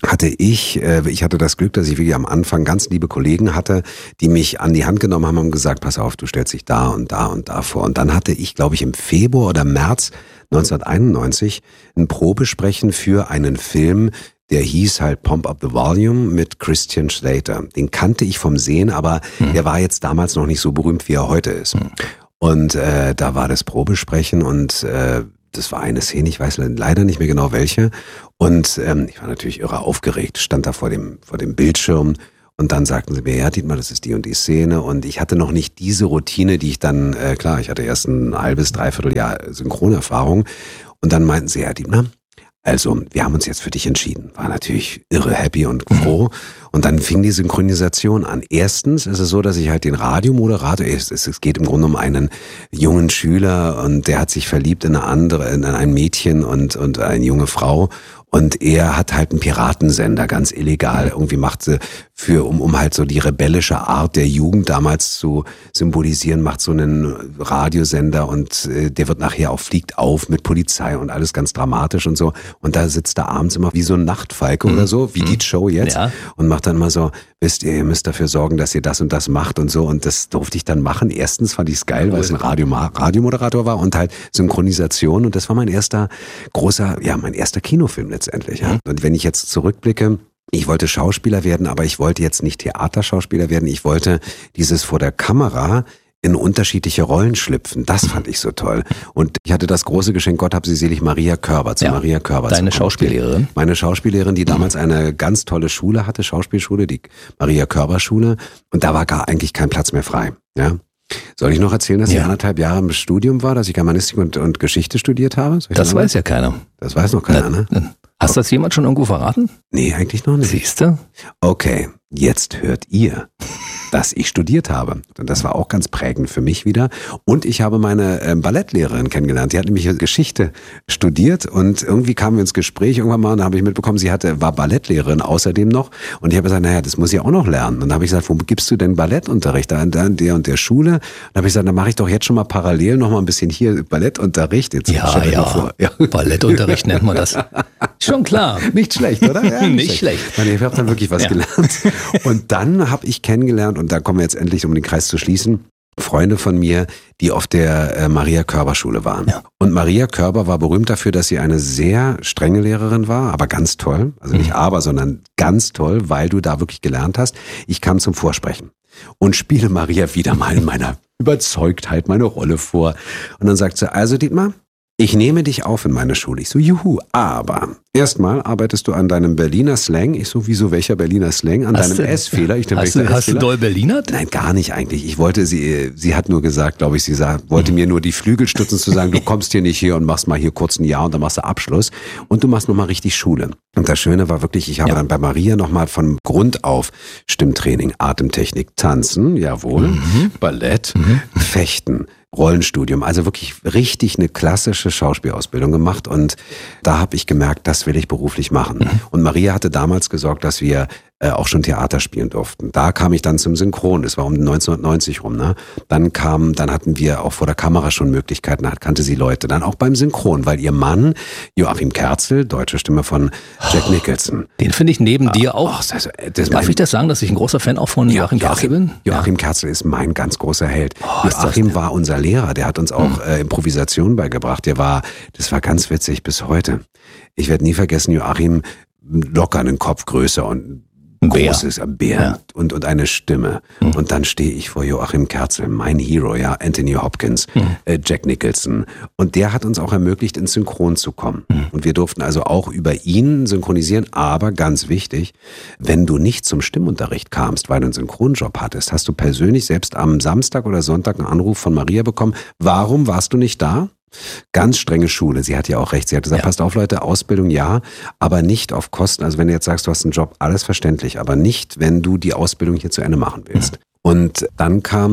hatte ich, äh, ich hatte das Glück, dass ich wirklich am Anfang ganz liebe Kollegen hatte, die mich an die Hand genommen haben und gesagt, pass auf, du stellst dich da und da und da vor. Und dann hatte ich, glaube ich, im Februar oder März neunzehnhunderteinundneunzig ein Probesprechen für einen Film, der hieß halt Pump Up the Volume mit Christian Slater. Den kannte ich vom Sehen, aber hm. der war jetzt damals noch nicht so berühmt, wie er heute ist. Hm. Und äh, da war das Probesprechen und äh, das war eine Szene, ich weiß leider nicht mehr genau welche. Und ähm, ich war natürlich irre aufgeregt, stand da vor dem vor dem Bildschirm und dann sagten sie mir, ja Dietmar, das ist die und die Szene. Und ich hatte noch nicht diese Routine, die ich dann, äh, klar, ich hatte erst ein halbes, dreiviertel Jahr Synchronerfahrung. Und dann meinten sie, ja Dietmar, also wir haben uns jetzt für dich entschieden. War natürlich irre happy und froh. Und dann fing die Synchronisation an. Erstens ist es so, dass ich halt den Radiomoderator, es, es geht im Grunde um einen jungen Schüler und der hat sich verliebt in eine andere, in ein Mädchen und, und eine junge Frau. Und er hat halt einen Piratensender, ganz illegal. Irgendwie macht sie für, um, um halt so die rebellische Art der Jugend damals zu symbolisieren, macht so einen Radiosender und äh, der wird nachher auch, fliegt auf mit Polizei und alles ganz dramatisch und so. Und da sitzt er abends immer wie so ein Nachtfalke mhm. oder so, wie mhm. die Show jetzt. Ja. Und macht dann mal so, wisst ihr, ihr müsst dafür sorgen, dass ihr das und das macht und so. Und das durfte ich dann machen. Erstens fand ich es geil, weil es ein Radio, Radiomoderator war und halt Synchronisation. Und das war mein erster großer, ja, mein erster Kinofilm letztendlich. Ja. Und wenn ich jetzt zurückblicke, ich wollte Schauspieler werden, aber ich wollte jetzt nicht Theaterschauspieler werden. Ich wollte dieses vor der Kamera in unterschiedliche Rollen schlüpfen. Das fand ich so toll. Und ich hatte das große Geschenk, Gott hab sie selig, Maria Körber, zu ja, Maria Körber. Deine Schauspiellehrerin? Meine Schauspiellehrerin, die damals eine ganz tolle Schule hatte, Schauspielschule, die Maria Körber Schule. Und da war gar eigentlich kein Platz mehr frei. Ja. Soll ich noch erzählen, dass ja. ich anderthalb Jahre im Studium war, dass ich Germanistik und, und Geschichte studiert habe? Das weiß ja keiner. Das weiß noch keiner, ne? ne? Hast du das jemand schon irgendwo verraten? Nee, eigentlich noch nicht. Siehst du? Okay, jetzt hört ihr, dass ich studiert habe. Und das war auch ganz prägend für mich wieder. Und ich habe meine äh, Ballettlehrerin kennengelernt. Die hat nämlich Geschichte studiert und irgendwie kamen wir ins Gespräch irgendwann mal und da habe ich mitbekommen, sie hatte, war Ballettlehrerin außerdem noch. Und ich habe gesagt, naja, das muss ich auch noch lernen. Und dann habe ich gesagt, wo gibst du denn Ballettunterricht? Da in der und der Schule. Und dann habe ich gesagt, dann mache ich doch jetzt schon mal parallel noch mal ein bisschen hier Ballettunterricht. Jetzt ja, ja. Vor. ja, Ballettunterricht nennt man das. Schon klar. Nicht schlecht, oder? Ja, nicht, nicht schlecht. schlecht. Ich habe dann wirklich was ja. gelernt. Und dann habe ich kennengelernt, und da kommen wir jetzt endlich, um den Kreis zu schließen, Freunde von mir, die auf der äh, Maria Körber Schule waren. Ja. Und Maria Körber war berühmt dafür, dass sie eine sehr strenge Lehrerin war, aber ganz toll. Also nicht mhm. aber, sondern ganz toll, weil du da wirklich gelernt hast. Ich kam zum Vorsprechen und spiele Maria wieder mal in meiner Überzeugtheit meine Rolle vor. Und dann sagt sie, also Dietmar, ich nehme dich auf in meine Schule. Ich so, juhu, aber erstmal arbeitest du an deinem Berliner Slang. Ich so, wieso, welcher Berliner Slang? An hast deinem du, S-Fehler. Ich hast du, hast du doll Berlinert? Nein, gar nicht eigentlich. Ich wollte sie, sie hat nur gesagt, glaube ich, sie sah, wollte mhm. mir nur die Flügel stützen, zu sagen, du kommst hier nicht hier und machst mal hier kurz ein Jahr und dann machst du Abschluss und du machst nochmal richtig Schule. Und das Schöne war wirklich, ich habe ja. dann bei Maria nochmal von Grund auf Stimmtraining, Atemtechnik, Tanzen, jawohl, mhm. Ballett, mhm. Fechten, Rollenstudium, also wirklich richtig eine klassische Schauspielausbildung gemacht und da habe ich gemerkt, das will ich beruflich machen. Mhm. Und Maria hatte damals gesorgt, dass wir äh, auch schon Theater spielen durften. Da kam ich dann zum Synchron, das war um neunzehnhundertneunzig rum. Ne? Dann kam, dann hatten wir auch vor der Kamera schon Möglichkeiten, da kannte sie Leute. Dann auch beim Synchron, weil ihr Mann, Joachim Kerzel, deutsche Stimme von Jack Nicholson. Den finde ich neben ah, dir auch. Oh, das, das Darf mein, ich das sagen, dass ich ein großer Fan auch von ja, Joachim Kerzel bin? Joachim ja. Kerzel ist mein ganz großer Held. Oh, Joachim war unser Lehrer, der hat uns auch äh, Improvisation beigebracht. Der war, das war ganz witzig bis heute. Ich werde nie vergessen, Joachim locker einen Kopf größer und ein großes Bär, Bär ja. und, und eine Stimme. Mhm. Und dann stehe ich vor Joachim Kerzel, mein Hero, ja, Anthony Hopkins, mhm. äh, Jack Nicholson. Und der hat uns auch ermöglicht, ins Synchron zu kommen. Mhm. Und wir durften also auch über ihn synchronisieren. Aber ganz wichtig, wenn du nicht zum Stimmunterricht kamst, weil du einen Synchronjob hattest, hast du persönlich selbst am Samstag oder Sonntag einen Anruf von Maria bekommen. Warum warst du nicht da? Ganz strenge Schule. Sie hat ja auch recht. Sie hat gesagt, ja. passt auf Leute, Ausbildung ja, aber nicht auf Kosten. Also wenn du jetzt sagst, du hast einen Job, alles verständlich, aber nicht, wenn du die Ausbildung hier zu Ende machen willst. Mhm. Und dann kam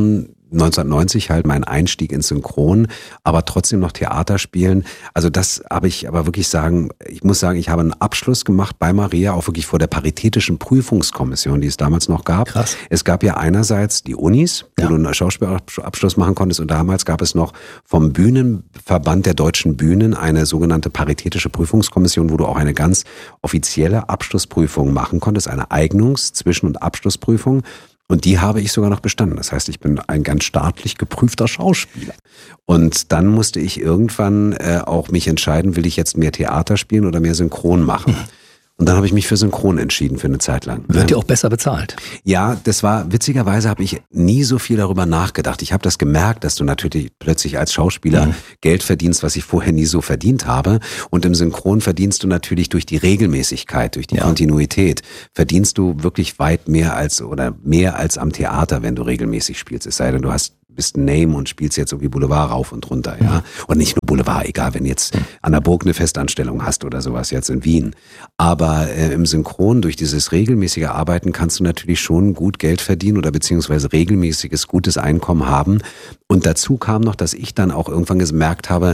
neunzehnhundertneunzig halt mein Einstieg ins Synchron, aber trotzdem noch Theater spielen. Also das habe ich aber wirklich sagen, ich muss sagen, ich habe einen Abschluss gemacht bei Maria, auch wirklich vor der Paritätischen Prüfungskommission, die es damals noch gab. Krass. Es gab ja einerseits die Unis, wo ja. du einen Schauspielabschluss machen konntest, und damals gab es noch vom Bühnenverband der deutschen Bühnen eine sogenannte Paritätische Prüfungskommission, wo du auch eine ganz offizielle Abschlussprüfung machen konntest, eine Eignungs-, Zwischen- und Abschlussprüfung. Und die habe ich sogar noch bestanden. Das heißt, ich bin ein ganz staatlich geprüfter Schauspieler. Und dann musste ich irgendwann äh, auch mich entscheiden, will ich jetzt mehr Theater spielen oder mehr Synchron machen? Und dann habe ich mich für Synchron entschieden für eine Zeit lang. Wird ja auch besser bezahlt. Ja, das war, witzigerweise habe ich nie so viel darüber nachgedacht. Ich habe das gemerkt, dass du natürlich plötzlich als Schauspieler mhm. Geld verdienst, was ich vorher nie so verdient habe. Und im Synchron verdienst du natürlich durch die Regelmäßigkeit, durch die ja. Kontinuität, verdienst du wirklich weit mehr als, oder mehr als am Theater, wenn du regelmäßig spielst. Es sei denn, du hast bist ein Name und spielst jetzt irgendwie Boulevard rauf und runter, ja. Mhm. Und nicht nur Boulevard, egal, wenn jetzt an der Burg eine Festanstellung hast oder sowas jetzt in Wien. Aber äh, im Synchron, durch dieses regelmäßige Arbeiten, kannst du natürlich schon gut Geld verdienen oder beziehungsweise regelmäßiges, gutes Einkommen haben. Und dazu kam noch, dass ich dann auch irgendwann gemerkt habe,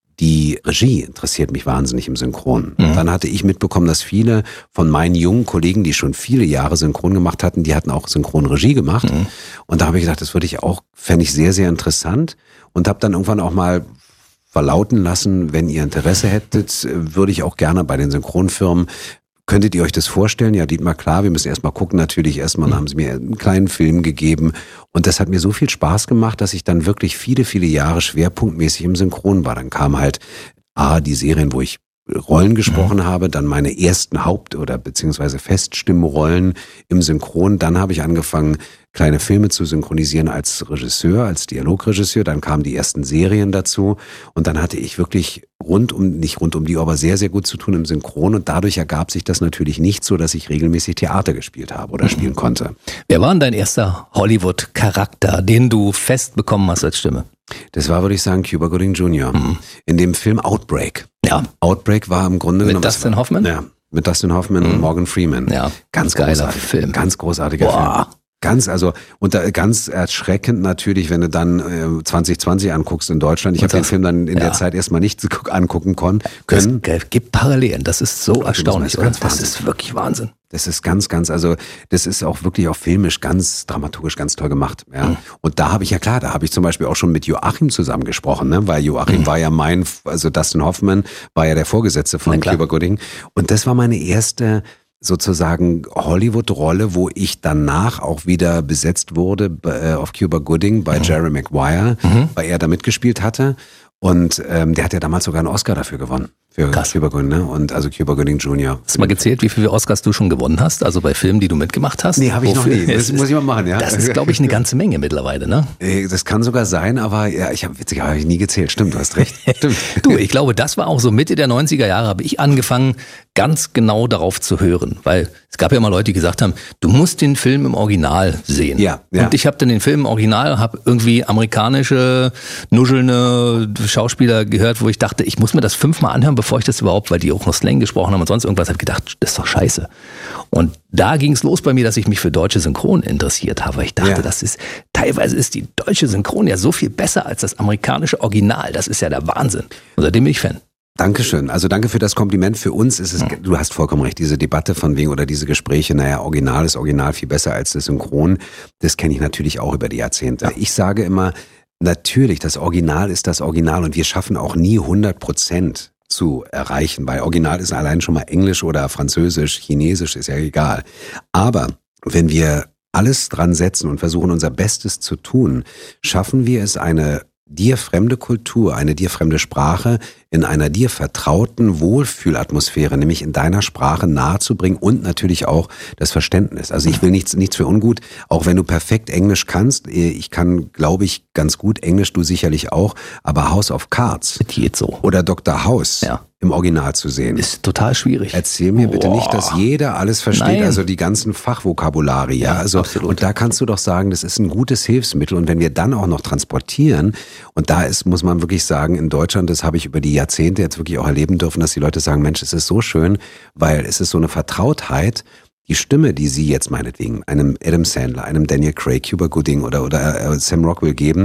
die Regie interessiert mich wahnsinnig im Synchron. Mhm. Dann hatte ich mitbekommen, dass viele von meinen jungen Kollegen, die schon viele Jahre Synchron gemacht hatten, die hatten auch Synchronregie gemacht. Mhm. Und da habe ich gedacht, das würde ich auch, fände ich sehr, sehr interessant. Und habe dann irgendwann auch mal verlauten lassen, wenn ihr Interesse hättet, würde ich auch gerne bei den Synchronfirmen. Könntet ihr euch das vorstellen? Ja, Dietmar, klar, wir müssen erstmal gucken. Natürlich erstmal mhm. haben sie mir einen kleinen Film gegeben. Und das hat mir so viel Spaß gemacht, dass ich dann wirklich viele, viele Jahre schwerpunktmäßig im Synchron war. Dann kam halt A, die Serien, wo ich Rollen gesprochen mhm. habe, dann meine ersten Haupt- oder beziehungsweise Feststimmrollen im Synchron. Dann habe ich angefangen, kleine Filme zu synchronisieren als Regisseur, als Dialogregisseur. Dann kamen die ersten Serien dazu. Und dann hatte ich wirklich rund um, nicht rund um die, aber sehr, sehr gut zu tun im Synchron. Und dadurch ergab sich das natürlich nicht so, dass ich regelmäßig Theater gespielt habe oder mhm. spielen konnte. Wer war denn dein erster Hollywood-Charakter, den du fest bekommen hast als Stimme? Das war, würde ich sagen, Cuba Gooding Junior Mhm. In dem Film Outbreak. Ja. Outbreak war im Grunde mit genommen... Mit Dustin Hoffman? Ja, mit Dustin Hoffman mhm. und Morgan Freeman. Ja, ganz geiler großartig, Film. Ganz großartiger Boah. Film. Ganz, also, und da, ganz erschreckend natürlich, wenn du dann äh, zwanzig zwanzig anguckst in Deutschland. Ich habe den Film dann in ja. der Zeit erstmal nicht angucken können. Es gibt Parallelen, das ist so erstaunlich. Das ist, das ist wirklich Wahnsinn. Das ist ganz, ganz, also das ist auch wirklich auch filmisch ganz dramaturgisch ganz toll gemacht. Ja. Mhm. Und da habe ich ja klar, da habe ich zum Beispiel auch schon mit Joachim zusammen gesprochen, ne? Weil Joachim mhm. war ja mein, also Dustin Hoffman war ja der Vorgesetzte von Cuba Gooding. Und das war meine erste sozusagen Hollywood-Rolle, wo ich danach auch wieder besetzt wurde äh, auf Cuba Gooding bei mhm. Jerry Maguire, mhm. weil er da mitgespielt hatte. Und ähm, der hat ja damals sogar einen Oscar dafür gewonnen. Für Krass. Cuba Gooding, ne? Und also Cuba Gooding Junior Hast du mal gezählt, wie viele Oscars du schon gewonnen hast? Also bei Filmen, die du mitgemacht hast? Nee, habe ich Wofür? noch nie. Das muss ich mal machen, ja. Das ist, glaube ich, eine ganze Menge mittlerweile, ne? Das kann sogar sein, aber ja, ich habe witzig, habe ich nie gezählt. Stimmt, du hast recht. Stimmt. Du, ich glaube, das war auch so Mitte der neunziger Jahre, habe ich angefangen, ganz genau darauf zu hören. Weil es gab ja immer Leute, die gesagt haben, du musst den Film im Original sehen. Ja, ja. Und ich habe dann den Film im Original, habe irgendwie amerikanische, nuschelnde Schauspieler gehört, wo ich dachte, ich muss mir das fünfmal anhören, bevor ich das überhaupt, weil die auch noch Slang gesprochen haben und sonst irgendwas, habe gedacht, das ist doch scheiße. Und da ging es los bei mir, dass ich mich für deutsche Synchron interessiert habe. Ich dachte, ja. das ist, teilweise ist die deutsche Synchron ja so viel besser als das amerikanische Original. Das ist ja der Wahnsinn. Und seitdem bin ich Fan. Dankeschön. Also danke für das Kompliment. Für uns ist es, du hast vollkommen recht, diese Debatte von wegen oder diese Gespräche, naja, Original ist Original viel besser als das Synchron. Das kenne ich natürlich auch über die Jahrzehnte. Ja. Ich sage immer, natürlich, das Original ist das Original und wir schaffen auch nie hundert Prozent zu erreichen, weil Original ist allein schon mal Englisch oder Französisch, Chinesisch, ist ja egal. Aber wenn wir alles dran setzen und versuchen, unser Bestes zu tun, schaffen wir es, eine dir fremde Kultur, eine dir fremde Sprache in einer dir vertrauten Wohlfühlatmosphäre, nämlich in deiner Sprache nahezubringen und natürlich auch das Verständnis. Also ich will nichts, nichts für ungut, auch wenn du perfekt Englisch kannst. Ich kann, glaube ich, ganz gut Englisch, du sicherlich auch, aber House of Cards das geht so. Oder Doktor House ja. im Original zu sehen. Ist total schwierig. Erzähl mir bitte Boah. nicht, dass jeder alles versteht, Nein. also die ganzen Fachvokabulare, ja. ja also, absolut. Und da kannst du doch sagen, das ist ein gutes Hilfsmittel. Und wenn wir dann auch noch transportieren, und da ist, muss man wirklich sagen, in Deutschland, das habe ich über die Jahrzehnte jetzt wirklich auch erleben dürfen, dass die Leute sagen, Mensch, es ist so schön, weil es ist so eine Vertrautheit, die Stimme, die Sie jetzt meinetwegen einem Adam Sandler, einem Daniel Craig, Cuba Gooding oder, oder äh, Sam Rockwell geben,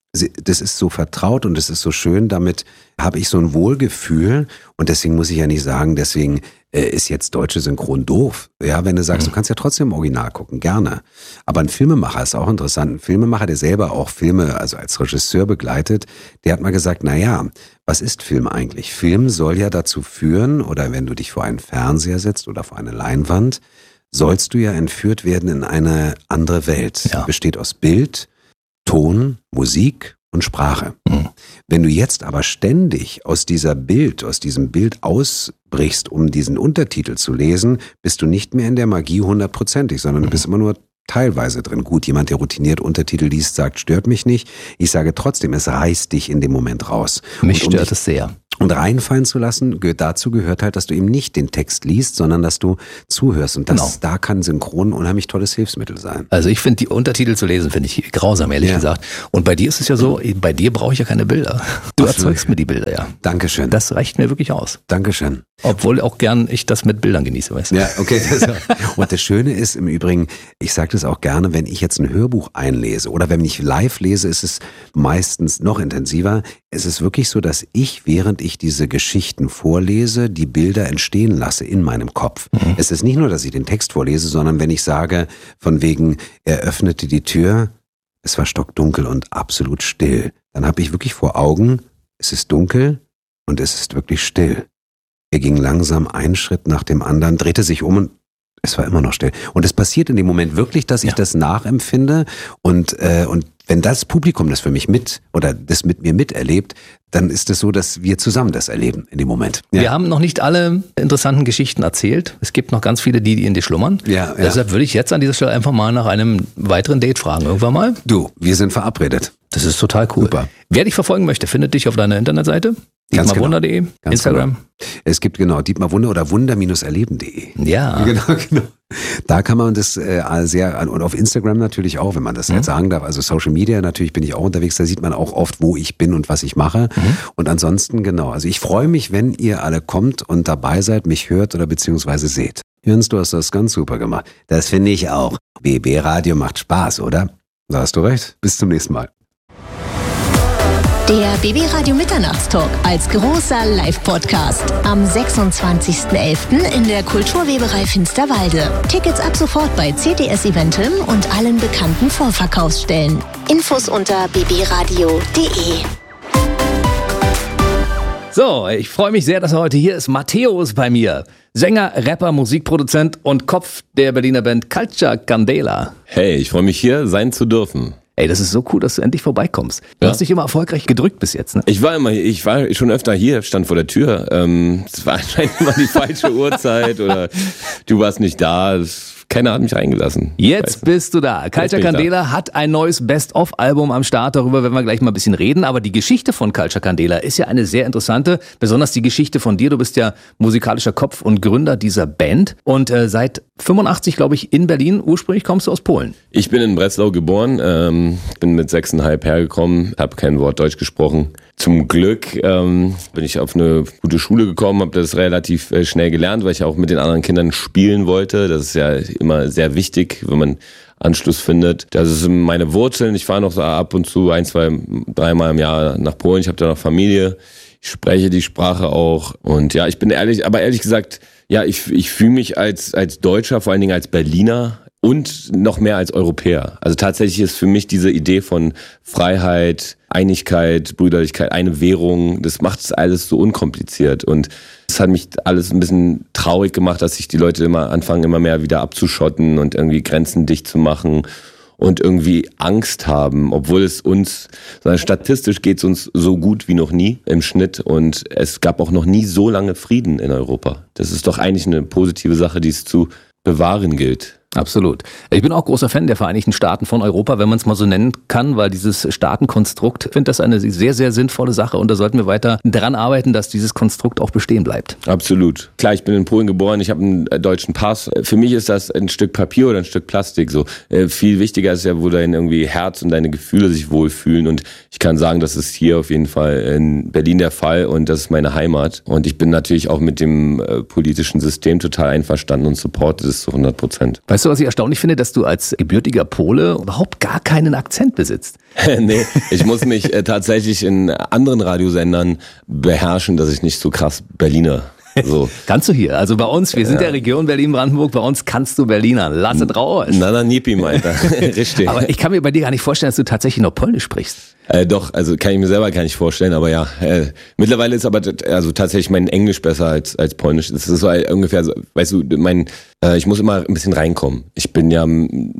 das ist so vertraut und das ist so schön, damit habe ich so ein Wohlgefühl und deswegen muss ich ja nicht sagen, deswegen äh, ist jetzt deutsche Synchron doof. Ja, wenn du sagst, mhm. du kannst ja trotzdem im Original gucken, gerne. Aber ein Filmemacher ist auch interessant. Ein Filmemacher, der selber auch Filme, also als Regisseur begleitet, der hat mal gesagt, na ja, was ist Film eigentlich? Film soll ja dazu führen, oder wenn du dich vor einen Fernseher setzt oder vor eine Leinwand, sollst du ja entführt werden in eine andere Welt. Ja. Besteht aus Bild, Ton, Musik und Sprache. Mhm. Wenn du jetzt aber ständig aus dieser Bild, aus diesem Bild ausbrichst, um diesen Untertitel zu lesen, bist du nicht mehr in der Magie hundertprozentig, sondern du bist immer nur teilweise drin. Gut, jemand, der routiniert Untertitel liest, sagt, stört mich nicht. Ich sage trotzdem, es reißt dich in dem Moment raus. Mich um stört es sehr. Und reinfallen zu lassen, dazu gehört halt, dass du eben nicht den Text liest, sondern dass du zuhörst. Und das, genau. da kann Synchron ein unheimlich tolles Hilfsmittel sein. Also ich finde, die Untertitel zu lesen, finde ich grausam, ehrlich ja. gesagt. Und bei dir ist es ja so, bei dir brauche ich ja keine Bilder. Du Ach, erzeugst mir die Bilder, ja. Dankeschön. Das reicht mir wirklich aus. Dankeschön. Obwohl auch gern ich das mit Bildern genieße, weißt du. Ja, okay. Das, und das Schöne ist im Übrigen, ich sage das auch gerne, wenn ich jetzt ein Hörbuch einlese oder wenn ich live lese, ist es meistens noch intensiver. Es ist wirklich so, dass ich, während ich diese Geschichten vorlese, die Bilder entstehen lasse in meinem Kopf. Mhm. Es ist nicht nur, dass ich den Text vorlese, sondern wenn ich sage, von wegen, er öffnete die Tür, es war stockdunkel und absolut still, dann habe ich wirklich vor Augen, es ist dunkel und es ist wirklich still. Er ging langsam einen Schritt nach dem anderen, drehte sich um und es war immer noch still. Und es passiert in dem Moment wirklich, dass ich ja. das nachempfinde und, äh, und wenn das Publikum das für mich mit oder das mit mir miterlebt, dann ist es so, dass wir zusammen das erleben in dem Moment. Ja. Wir haben noch nicht alle interessanten Geschichten erzählt. Es gibt noch ganz viele, die in dir schlummern. Ja, ja. Deshalb würde ich jetzt an dieser Stelle einfach mal nach einem weiteren Date fragen. Irgendwann mal. Du, wir sind verabredet. Das ist total cool. Super. Wer dich verfolgen möchte, findet dich auf deiner Internetseite. dietmar wunder punkt de, genau. Instagram. Genau. Es gibt genau Dietmar Wunder oder wunder Bindestrich erleben punkt de. Ja. Genau, genau. Da kann man das äh, sehr, und auf Instagram natürlich auch, wenn man das mhm. jetzt sagen darf, also Social Media natürlich bin ich auch unterwegs, da sieht man auch oft, wo ich bin und was ich mache. Mhm. Und ansonsten, genau, also ich freue mich, wenn ihr alle kommt und dabei seid, mich hört oder beziehungsweise seht. Jens, du hast das ganz super gemacht. Das finde ich auch. B B Radio macht Spaß, oder? Da hast du recht. Bis zum nächsten Mal. Der B B Radio Mitternachtstalk als großer Live-Podcast am sechsundzwanzigsten elften in der Kulturweberei Finsterwalde. Tickets ab sofort bei C T S Eventim und allen bekannten Vorverkaufsstellen. Infos unter b b radio punkt de. So, ich freue mich sehr, dass er heute hier ist. Matthäus bei mir. Sänger, Rapper, Musikproduzent und Kopf der Berliner Band Calcia Candela. Hey, ich freue mich hier sein zu dürfen. Ey, das ist so cool, dass du endlich vorbeikommst. Du ja. hast dich immer erfolgreich gedrückt bis jetzt, ne? Ich war immer, ich war schon öfter hier, stand vor der Tür. Ähm, es war anscheinend immer die falsche Uhrzeit oder du warst nicht da. Keiner hat mich reingelassen. Jetzt bist du da. Calcia Candela da. Hat ein neues Best-of-Album am Start. Darüber werden wir gleich mal ein bisschen reden. Aber die Geschichte von Calcia Candela ist ja eine sehr interessante. Besonders die Geschichte von dir. Du bist ja musikalischer Kopf und Gründer dieser Band. Und äh, seit fünfundachtzig, glaube ich, in Berlin. Ursprünglich kommst du aus Polen. Ich bin in Breslau geboren. Ähm, bin mit sechseinhalb hergekommen. Habe kein Wort Deutsch gesprochen. Zum Glück ähm, bin ich auf eine gute Schule gekommen, habe das relativ äh, schnell gelernt, weil ich auch mit den anderen Kindern spielen wollte. Das ist ja immer sehr wichtig, wenn man Anschluss findet. Das ist meine Wurzeln. Ich fahre noch so ab und zu ein, zwei, dreimal im Jahr nach Polen. Ich habe da noch Familie. Ich spreche die Sprache auch. Und ja, ich bin ehrlich, aber ehrlich gesagt, ja, ich, ich fühle mich als, als Deutscher, vor allen Dingen als Berliner, und noch mehr als Europäer. Also tatsächlich ist für mich diese Idee von Freiheit, Einigkeit, Brüderlichkeit, eine Währung, das macht es alles so unkompliziert. Und das hat mich alles ein bisschen traurig gemacht, dass sich die Leute immer anfangen, immer mehr wieder abzuschotten und irgendwie Grenzen dicht zu machen und irgendwie Angst haben, obwohl es uns, statistisch geht es uns so gut wie noch nie im Schnitt und es gab auch noch nie so lange Frieden in Europa. Das ist doch eigentlich eine positive Sache, die es zu bewahren gilt. Absolut. Ich bin auch großer Fan der Vereinigten Staaten von Europa, wenn man es mal so nennen kann, weil dieses Staatenkonstrukt, ich finde das eine sehr, sehr sinnvolle Sache und da sollten wir weiter daran arbeiten, dass dieses Konstrukt auch bestehen bleibt. Absolut. Klar, ich bin in Polen geboren, ich habe einen deutschen Pass. Für mich ist das ein Stück Papier oder ein Stück Plastik. So äh, viel wichtiger ist ja, wo dein irgendwie Herz und deine Gefühle sich wohlfühlen und ich kann sagen, das ist hier auf jeden Fall in Berlin der Fall und das ist meine Heimat und ich bin natürlich auch mit dem äh, politischen System total einverstanden und supporte es zu hundert Prozent. Weißt du, was ich erstaunlich finde, dass du als gebürtiger Pole überhaupt gar keinen Akzent besitzt? Nee, ich muss mich äh, tatsächlich in anderen Radiosendern beherrschen, dass ich nicht so krass Berliner so. Kannst du hier, also bei uns, wir sind ja. der Region Berlin-Brandenburg, bei uns kannst du Berliner, lass es raus. Na, na, Nipi, meint er. Richtig. Aber ich kann mir bei dir gar nicht vorstellen, dass du tatsächlich noch Polnisch sprichst. Äh, doch, also kann ich mir selber gar nicht vorstellen, aber ja. Äh, mittlerweile ist aber also tatsächlich mein Englisch besser als als Polnisch. Das ist so ungefähr so, weißt du, mein, äh, ich muss immer ein bisschen reinkommen. Ich bin ja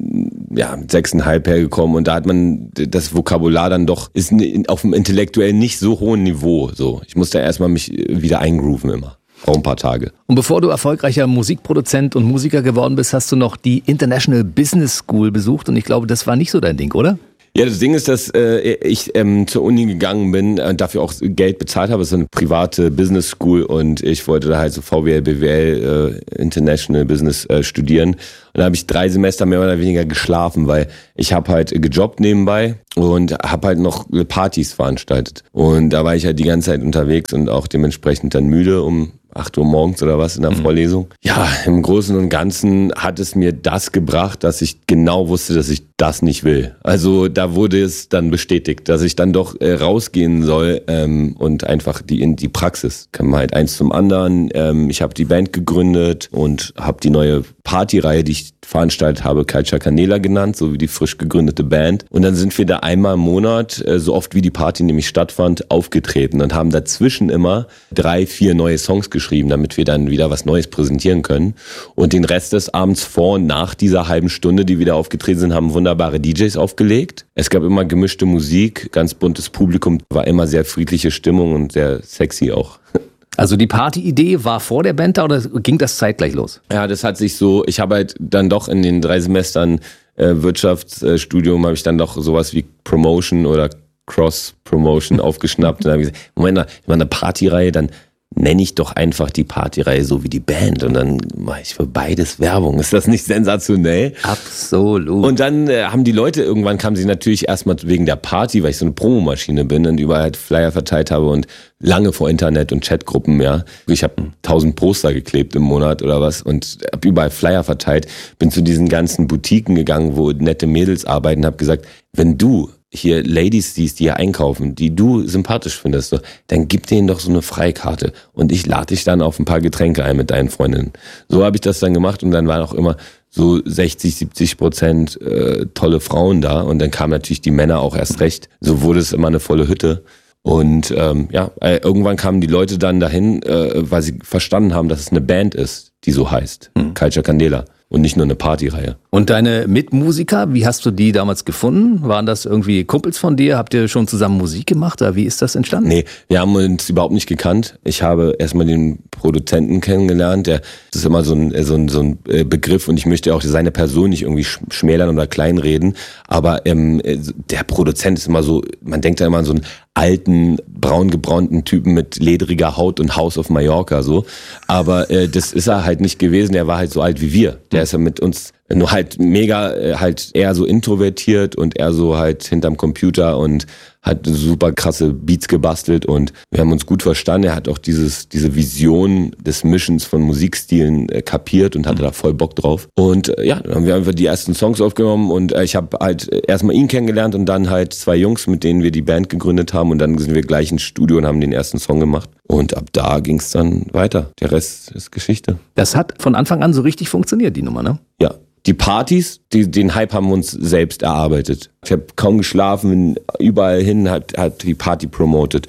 ja mit sechseinhalb hergekommen und da hat man das Vokabular dann doch ist auf dem intellektuell nicht so hohen Niveau. So, ich muss da erstmal mich wieder eingrooven immer. Auch ein paar Tage. Und bevor du erfolgreicher Musikproduzent und Musiker geworden bist, hast du noch die International Business School besucht und ich glaube, das war nicht so dein Ding, oder? Ja, das Ding ist, dass äh, ich ähm, zur Uni gegangen bin und dafür auch Geld bezahlt habe. Es ist eine private Business School und ich wollte da halt so V W L, B W L, äh, International Business äh, studieren. Und da habe ich drei Semester mehr oder weniger geschlafen, weil ich habe halt gejobbt nebenbei und habe halt noch Partys veranstaltet. Und da war ich halt die ganze Zeit unterwegs und auch dementsprechend dann müde um acht Uhr morgens oder was in der mhm. Vorlesung. Ja, im Großen und Ganzen hat es mir das gebracht, dass ich genau wusste, dass ich das nicht will. Also da wurde es dann bestätigt, dass ich dann doch äh, rausgehen soll ähm, und einfach die in die Praxis. Kam halt eins zum anderen. Ähm, ich habe die Band gegründet und habe die neue Partyreihe, die ich veranstaltet habe, Calcia Canela genannt, so wie die frisch gegründete Band. Und dann sind wir da einmal im Monat, äh, so oft wie die Party nämlich stattfand, aufgetreten und haben dazwischen immer drei, vier neue Songs geschrieben, damit wir dann wieder was Neues präsentieren können. Und den Rest des Abends vor und nach dieser halben Stunde, die wieder aufgetreten sind, haben wunderbare D Js aufgelegt. Es gab immer gemischte Musik, ganz buntes Publikum, war immer sehr friedliche Stimmung und sehr sexy auch. Also die Party-Idee war vor der Band da oder ging das zeitgleich los? Ja, das hat sich so, ich habe halt dann doch in den drei Semestern äh, Wirtschaftsstudium habe ich dann doch sowas wie Promotion oder Cross-Promotion aufgeschnappt. Und dann habe ich gesagt, Moment mal, ich mache eine Partyreihe, dann nenne ich doch einfach die Partyreihe so wie die Band und dann mache ich für beides Werbung. Ist das nicht sensationell? Absolut. Und dann äh, haben die Leute, irgendwann kamen sie natürlich erstmal wegen der Party, weil ich so eine Promomaschine bin und überall halt Flyer verteilt habe und lange vor Internet und Chatgruppen, ja. Ich habe tausend Poster geklebt im Monat oder was und habe überall Flyer verteilt. Bin zu diesen ganzen Boutiquen gegangen, wo nette Mädels arbeiten, habe gesagt, wenn du hier Ladies siehst, die hier einkaufen, die du sympathisch findest, so, dann gib denen doch so eine Freikarte und ich lade dich dann auf ein paar Getränke ein mit deinen Freundinnen. So habe ich das dann gemacht und dann waren auch immer so sechzig, siebzig Prozent äh, tolle Frauen da und dann kamen natürlich die Männer auch erst recht. So wurde es immer eine volle Hütte. Und ähm, ja, äh, irgendwann kamen die Leute dann dahin, äh, weil sie verstanden haben, dass es eine Band ist, die so heißt, mhm. Calcia Canela. Und nicht nur eine Partyreihe. Und deine Mitmusiker, wie hast du die damals gefunden? Waren das irgendwie Kumpels von dir? Habt ihr schon zusammen Musik gemacht? Oder wie ist das entstanden? Nee, wir haben uns überhaupt nicht gekannt. Ich habe erstmal den Produzenten kennengelernt. Der, das ist immer so ein, so ein, so ein Begriff und ich möchte auch seine Person nicht irgendwie schmälern oder kleinreden. Aber ähm, der Produzent ist immer so, man denkt da immer an so einen alten, braungebraunten Typen mit ledriger Haut und Haus auf Mallorca so. Aber äh, das ist er halt nicht gewesen. Er war halt so alt wie wir. Der ist ja mit uns nur halt mega, halt eher so introvertiert und eher so halt hinterm Computer und hat super krasse Beats gebastelt und wir haben uns gut verstanden. Er hat auch dieses, diese Vision des Mischens von Musikstilen äh, kapiert und hatte mhm. da voll Bock drauf. Und äh, ja, dann haben wir einfach die ersten Songs aufgenommen und äh, ich habe halt erstmal ihn kennengelernt und dann halt zwei Jungs, mit denen wir die Band gegründet haben und dann sind wir gleich ins Studio und haben den ersten Song gemacht. Und ab da ging es dann weiter. Der Rest ist Geschichte. Das hat von Anfang an so richtig funktioniert, die Nummer, ne? Ja. Die Partys, die, den Hype haben wir uns selbst erarbeitet. Ich habe kaum geschlafen, bin überall hin, hat, hat die Party promotet.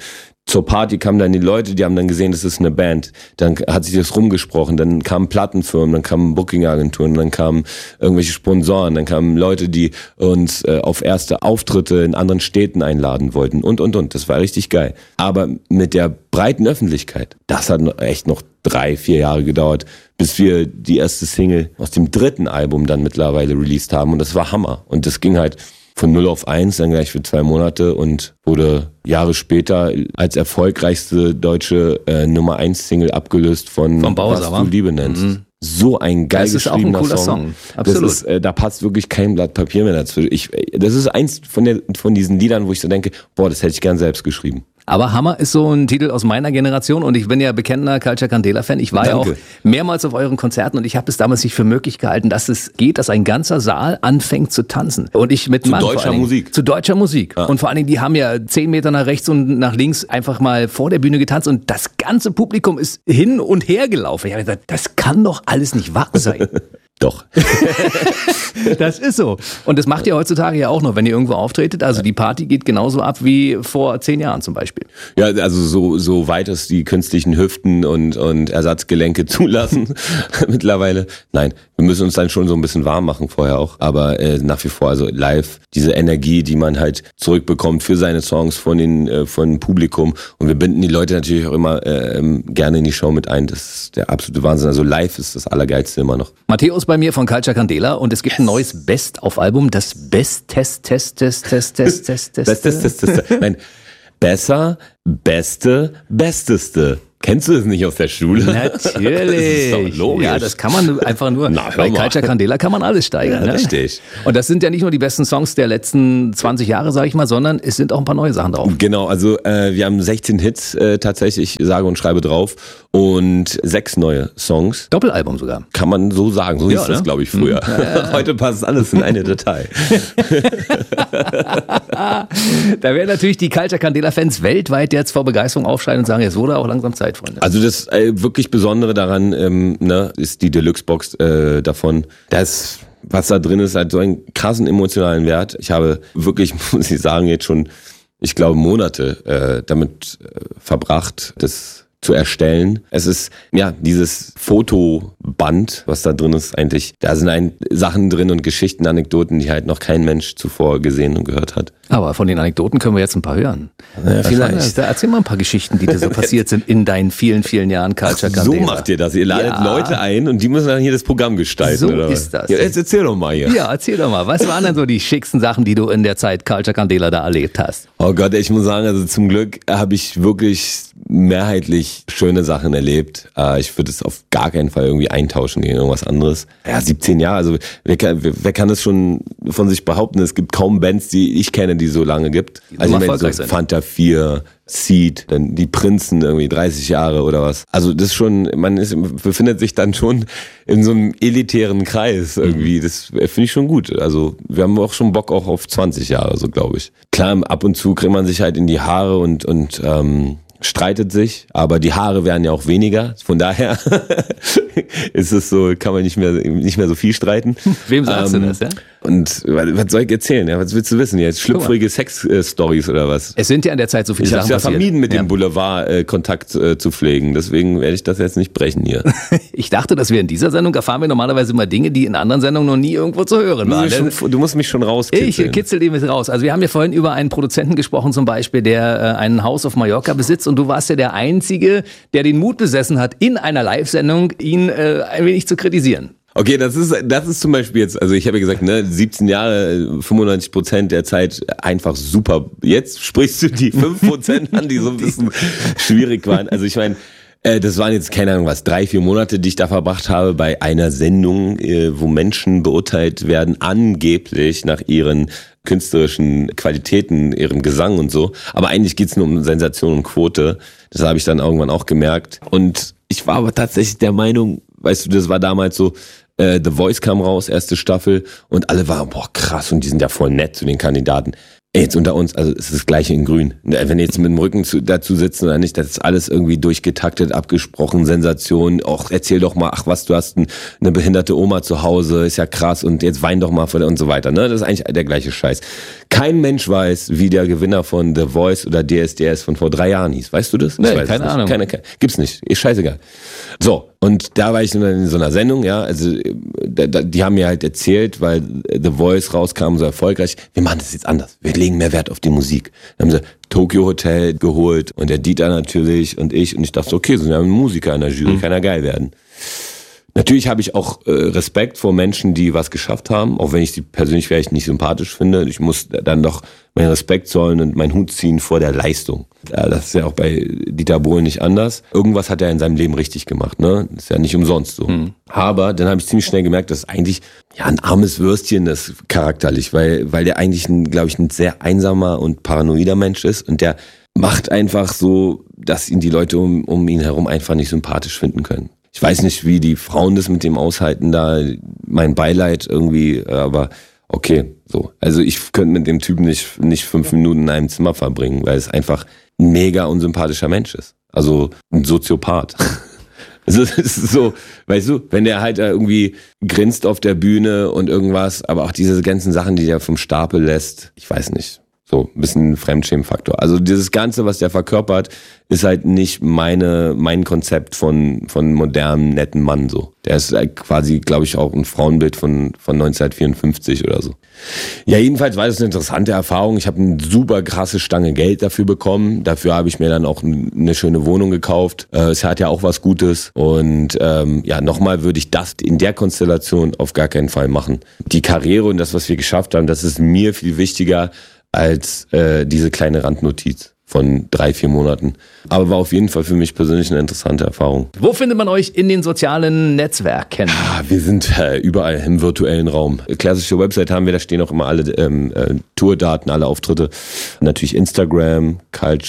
zur Party kamen dann die Leute, die haben dann gesehen, das ist eine Band. Dann hat sich das rumgesprochen, dann kamen Plattenfirmen, dann kamen Booking-Agenturen, dann kamen irgendwelche Sponsoren, dann kamen Leute, die uns äh, auf erste Auftritte in anderen Städten einladen wollten und, und, und. Das war richtig geil. Aber mit der breiten Öffentlichkeit, das hat echt noch drei, vier Jahre gedauert, bis wir die erste Single aus dem dritten Album dann mittlerweile released haben. Und das war Hammer. Und das ging halt von null auf eins, dann gleich für zwei Monate und wurde Jahre später als erfolgreichste deutsche äh, Nummer eins Single abgelöst von Vom Bowser, Was du Liebe nennst. Mhm. So ein geil das geschriebener ist auch ein cooler Song. Song. Absolut. Das ist, äh, da passt wirklich kein Blatt Papier mehr dazu. Ich, das ist eins von, der, von diesen Liedern, wo ich so denke, boah, das hätte ich gern selbst geschrieben. Aber Hammer ist so ein Titel aus meiner Generation und ich bin ja bekennender Culture Candela-Fan. Ich war Danke. ja auch mehrmals auf euren Konzerten und ich habe es damals nicht für möglich gehalten, dass es geht, dass ein ganzer Saal anfängt zu tanzen. Und ich mit Zu Mann, deutscher vor allen Dingen, Musik. Zu deutscher Musik. Ja. Und vor allen Dingen, die haben ja zehn Meter nach rechts und nach links einfach mal vor der Bühne getanzt und das ganze Publikum ist hin und her gelaufen. Ich habe gesagt, das kann doch alles nicht wahr sein. Doch. Das ist so. Und das macht ihr heutzutage ja auch noch, wenn ihr irgendwo auftretet. Also die Party geht genauso ab wie vor zehn Jahren zum Beispiel. Ja, also so, so weit es die künstlichen Hüften und, und Ersatzgelenke zulassen mittlerweile. Nein, wir müssen uns dann schon so ein bisschen warm machen vorher auch. Aber äh, nach wie vor, also live, diese Energie, die man halt zurückbekommt für seine Songs von den äh, von dem Publikum. Und wir binden die Leute natürlich auch immer äh, gerne in die Show mit ein. Das ist der absolute Wahnsinn. Also live ist das Allergeilste immer noch. Matthäus bei mir von Culture Candela und es gibt yes. ein neues Best-auf-Album, das Best-Test, Test, Test, Test, Test, Test, Test, Best, Test, Test, Test. Nein, besser, beste, besteste. Kennst du das nicht aus der Schule? Natürlich. Das ist doch logisch. Ja, das kann man einfach nur. Na, bei Culture Candela kann man alles steigern. Ja, ne? Richtig. Und das sind ja nicht nur die besten Songs der letzten zwanzig Jahre, sage ich mal, sondern es sind auch ein paar neue Sachen drauf. Genau, also äh, wir haben sechzehn Hits äh, tatsächlich, sage und schreibe drauf und sechs neue Songs. Doppelalbum sogar. Kann man so sagen, so ja, hieß das, ne? glaube ich, früher. Ja, ja, ja. Heute passt alles in eine Datei. Da werden natürlich die Culture Candela-Fans weltweit jetzt vor Begeisterung aufschreien und sagen, es wurde auch langsam Zeit, Freunde. Also das äh, wirklich Besondere daran ähm, ne, ist die Deluxe-Box äh, davon. Das, was da drin ist, hat so einen krassen emotionalen Wert. Ich habe wirklich, muss ich sagen, jetzt schon, ich glaube, Monate äh, damit äh, verbracht, das zu erstellen. Es ist, ja, dieses Fotoband, was da drin ist, eigentlich, da sind ein, Sachen drin und Geschichten, Anekdoten, die halt noch kein Mensch zuvor gesehen und gehört hat. Aber von den Anekdoten können wir jetzt ein paar hören. Ja, vielleicht. Da erzähl mal ein paar Geschichten, die dir so passiert sind in deinen vielen, vielen Jahren Culture Candela. So macht ihr das. Ihr ladet ja. Leute ein und die müssen dann hier das Programm gestalten. So oder ist was? das. Ja, jetzt erzähl doch mal hier. Ja, erzähl doch mal. Was waren denn so die schicksten Sachen, die du in der Zeit Culture Candela da erlebt hast? Oh Gott, ich muss sagen, also zum Glück habe ich wirklich mehrheitlich schöne Sachen erlebt. Ich würde es auf gar keinen Fall irgendwie eintauschen gegen irgendwas anderes. Ja, siebzehn Jahre, also wer kann, wer kann das schon von sich behaupten? Es gibt kaum Bands, die ich kenne, die so lange gibt. Die also ich meine, so sind. Fanta vier, Seed, dann die Prinzen irgendwie dreißig Jahre oder was. Also das ist schon, man ist, befindet sich dann schon in so einem elitären Kreis irgendwie. Das finde ich schon gut. Also wir haben auch schon Bock auch auf zwanzig Jahre, so glaube ich. Klar, ab und zu kriegt man sich halt in die Haare und und ähm, streitet sich, aber die Haare werden ja auch weniger. Von daher ist es so, kann man nicht mehr nicht mehr so viel streiten. Wem sagst ähm, du das, ja? Und was soll ich erzählen? Ja, was willst du wissen jetzt? Schlüpfrige Sex-Stories oder was? Es sind ja in der Zeit so viele ich Sachen passiert. Ich habe ja vermieden, mit ja. dem Boulevard äh, Kontakt äh, zu pflegen. Deswegen werde ich das jetzt nicht brechen hier. Ich dachte, dass wir in dieser Sendung erfahren wir normalerweise immer Dinge, die in anderen Sendungen noch nie irgendwo zu hören waren. Du, schon, du musst mich schon rauskitzeln. Ich kitzel die mit raus. Also wir haben ja vorhin über einen Produzenten gesprochen zum Beispiel, der äh, ein Haus auf Mallorca besitzt und du warst ja der Einzige, der den Mut besessen hat, in einer Live-Sendung ihn äh, ein wenig zu kritisieren. Okay, das ist das ist zum Beispiel jetzt, also ich habe ja gesagt, ne, siebzehn Jahre, fünfundneunzig Prozent der Zeit einfach super. Jetzt sprichst du die fünf Prozent an, die so ein bisschen schwierig waren. Also ich meine, äh, das waren jetzt, keine Ahnung was, drei, vier Monate, die ich da verbracht habe bei einer Sendung, äh, wo Menschen beurteilt werden, angeblich nach ihren künstlerischen Qualitäten, ihrem Gesang und so. Aber eigentlich geht's nur um Sensation und Quote. Das habe ich dann irgendwann auch gemerkt. Und ich war aber tatsächlich der Meinung, weißt du, das war damals so, äh, The Voice kam raus, erste Staffel, und alle waren, boah, krass, und die sind ja voll nett zu den Kandidaten. Jetzt unter uns, also es ist das Gleiche in Grün. Wenn jetzt mit dem Rücken zu, dazu sitzen oder nicht, das ist alles irgendwie durchgetaktet, abgesprochen, Sensation. Auch erzähl doch mal, ach was, du hast ein, eine behinderte Oma zu Hause, ist ja krass und jetzt wein doch mal von und so weiter. Ne? Das ist eigentlich der gleiche Scheiß. Kein Mensch weiß, wie der Gewinner von The Voice oder D S D S von vor drei Jahren hieß. Weißt du das? Nee, ich weiß keine nicht. Ahnung. Keine, keine, gibt's nicht. Ist scheißegal. So, und da war ich in so einer Sendung, ja, also da, da, die haben mir halt erzählt, weil The Voice rauskam so erfolgreich, wir machen das jetzt anders, wir legen mehr Wert auf die Musik. Dann haben sie Tokyo Hotel geholt und der Dieter natürlich und ich und ich dachte, okay, so ein Musiker in der Jury, mhm. kann ja geil werden. Natürlich habe ich auch äh, Respekt vor Menschen, die was geschafft haben, auch wenn ich sie persönlich vielleicht nicht sympathisch finde. Ich muss dann doch meinen Respekt zollen und meinen Hut ziehen vor der Leistung. Ja, das ist ja auch bei Dieter Bohlen nicht anders. Irgendwas hat er in seinem Leben richtig gemacht, ne? Das ist ja nicht umsonst so. Mhm. Aber dann habe ich ziemlich schnell gemerkt, dass eigentlich ja ein armes Würstchen ist charakterlich, weil weil der eigentlich, glaube ich, ein sehr einsamer und paranoider Mensch ist und der macht einfach so, dass ihn die Leute um, um ihn herum einfach nicht sympathisch finden können. Ich weiß nicht, wie die Frauen das mit dem aushalten, da mein Beileid irgendwie, aber okay, so. Also ich könnte mit dem Typen nicht, nicht fünf Minuten in einem Zimmer verbringen, weil es einfach ein mega unsympathischer Mensch ist. Also ein Soziopath. Also es ist so, weißt du, wenn der halt irgendwie grinst auf der Bühne und irgendwas, aber auch diese ganzen Sachen, die der vom Stapel lässt, ich weiß nicht. So, ein bisschen Fremdschämenfaktor. Also dieses Ganze, was der verkörpert, ist halt nicht meine, mein Konzept von, von modernem, netten Mann, so. Der ist halt quasi, glaube ich, auch ein Frauenbild von, von neunzehnhundertvierundfünfzig oder so. Ja, jedenfalls war das eine interessante Erfahrung. Ich habe eine super krasse Stange Geld dafür bekommen. Dafür habe ich mir dann auch eine schöne Wohnung gekauft. Es hat ja auch was Gutes. Und ähm, ja, nochmal würde ich das in der Konstellation auf gar keinen Fall machen. Die Karriere und das, was wir geschafft haben, das ist mir viel wichtiger als äh, diese kleine Randnotiz von drei, vier Monaten. Aber war auf jeden Fall für mich persönlich eine interessante Erfahrung. Wo findet man euch in den sozialen Netzwerken? Ah, wir sind äh, überall im virtuellen Raum. Klassische Website haben wir, da stehen auch immer alle ähm, äh, Tourdaten, alle Auftritte. Natürlich Instagram,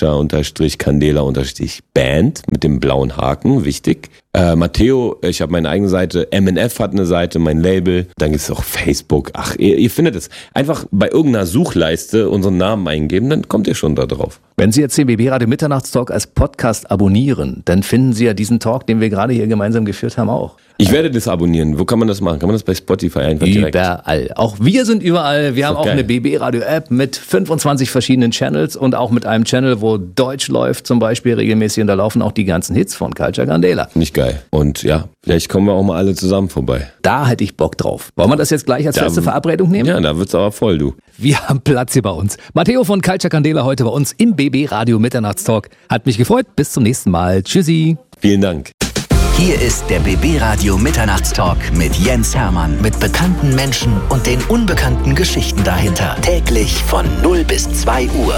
culture-candela-band mit dem blauen Haken, wichtig. Äh, Matteo, ich habe meine eigene Seite, M N F hat eine Seite, mein Label, dann gibt es auch Facebook. Ach, ihr, ihr findet es. Einfach bei irgendeiner Suchleiste unseren Namen eingeben, dann kommt ihr schon da drauf. Wenn Sie jetzt den B B Radio Mitternachtstalk als Podcast abonnieren, dann finden Sie ja diesen Talk, den wir gerade hier gemeinsam geführt haben, auch. Ich werde das abonnieren. Wo kann man das machen? Kann man das bei Spotify einfach direkt? Überall. Auch wir sind überall. Wir haben auch geil. Eine B B Radio App mit fünfundzwanzig verschiedenen Channels und auch mit einem Channel, wo Deutsch läuft zum Beispiel regelmäßig und da laufen auch die ganzen Hits von Culture Candela. Nicht geil. Und ja, vielleicht kommen wir auch mal alle zusammen vorbei. Da hätte ich Bock drauf. Wollen wir das jetzt gleich als da, feste Verabredung nehmen? Ja, da wird's aber voll, du. Wir haben Platz hier bei uns. Matteo von Culture Candela heute bei uns im B B Radio Mitternachtstalk. Hat mich gefreut. Bis zum nächsten Mal. Tschüssi. Vielen Dank. Hier ist der B B Radio Mitternachtstalk mit Jens Hermann. Mit bekannten Menschen und den unbekannten Geschichten dahinter. Täglich von null bis zwei Uhr.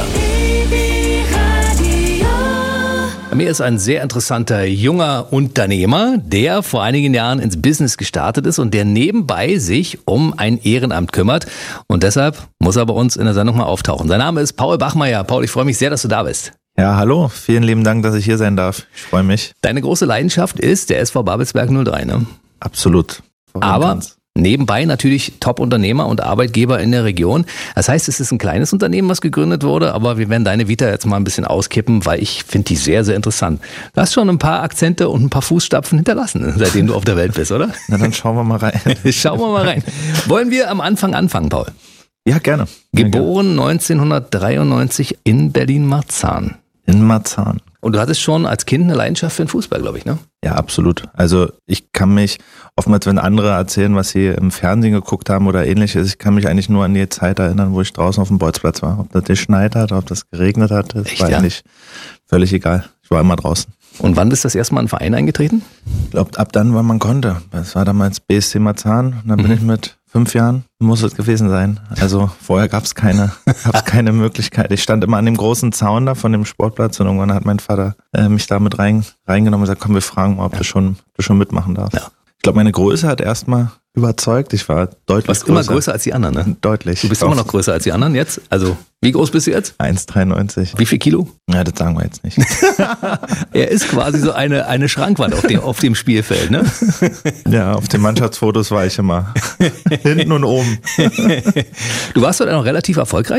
Bei mir ist ein sehr interessanter junger Unternehmer, der vor einigen Jahren ins Business gestartet ist und der nebenbei sich um ein Ehrenamt kümmert. Und deshalb muss er bei uns in der Sendung mal auftauchen. Sein Name ist Paul Bachmeier. Paul, ich freue mich sehr, dass du da bist. Ja, hallo. Vielen lieben Dank, dass ich hier sein darf. Ich freue mich. Deine große Leidenschaft ist der S V Babelsberg null drei, ne? Absolut. Aber kann's. Nebenbei natürlich Top-Unternehmer und Arbeitgeber in der Region. Das heißt, es ist ein kleines Unternehmen, was gegründet wurde, aber wir werden deine Vita jetzt mal ein bisschen auskippen, weil ich finde die sehr, sehr interessant. Du hast schon ein paar Akzente und ein paar Fußstapfen hinterlassen, seitdem du auf der Welt bist, oder? Na, dann schauen wir mal rein. Schauen wir mal rein. Wollen wir am Anfang anfangen, Paul? Ja, gerne. Geboren neunzehnhundertdreiundneunzig in Berlin-Marzahn. In Marzahn. Und du hattest schon als Kind eine Leidenschaft für den Fußball, glaube ich, ne? Ja, absolut. Also ich kann mich, oftmals wenn andere erzählen, was sie im Fernsehen geguckt haben oder ähnliches, ich kann mich eigentlich nur an die Zeit erinnern, wo ich draußen auf dem Bolzplatz war. Ob das geschneit hat, ob das geregnet hat, das Echt, war ja? eigentlich völlig egal. Ich war immer draußen. Und wann bist du das erste Mal in den Verein eingetreten? Ich glaube, ab dann, wann man konnte. Das war damals B S C Marzahn und dann bin mhm. ich mit fünf Jahren, muss es gewesen sein. Also vorher gab es keine, gab's keine Möglichkeit. Ich stand immer an dem großen Zaun da von dem Sportplatz und irgendwann hat mein Vater äh, mich da mit rein, reingenommen und gesagt, komm, wir fragen mal, ob ja. du, schon, du schon mitmachen darfst. Ja. Ich glaube, meine Größe hat erstmal überzeugt. Ich war deutlich größer. Du warst immer größer als die anderen, ne? Deutlich. Du bist immer noch größer als die anderen jetzt? Also, wie groß bist du jetzt? eins Komma dreiundneunzig. Wie viel Kilo? Ja, das sagen wir jetzt nicht. Er ist quasi so eine, eine Schrankwand auf dem, auf dem Spielfeld, ne? Ja, auf den Mannschaftsfotos war ich immer hinten und oben. Du warst doch noch relativ erfolgreich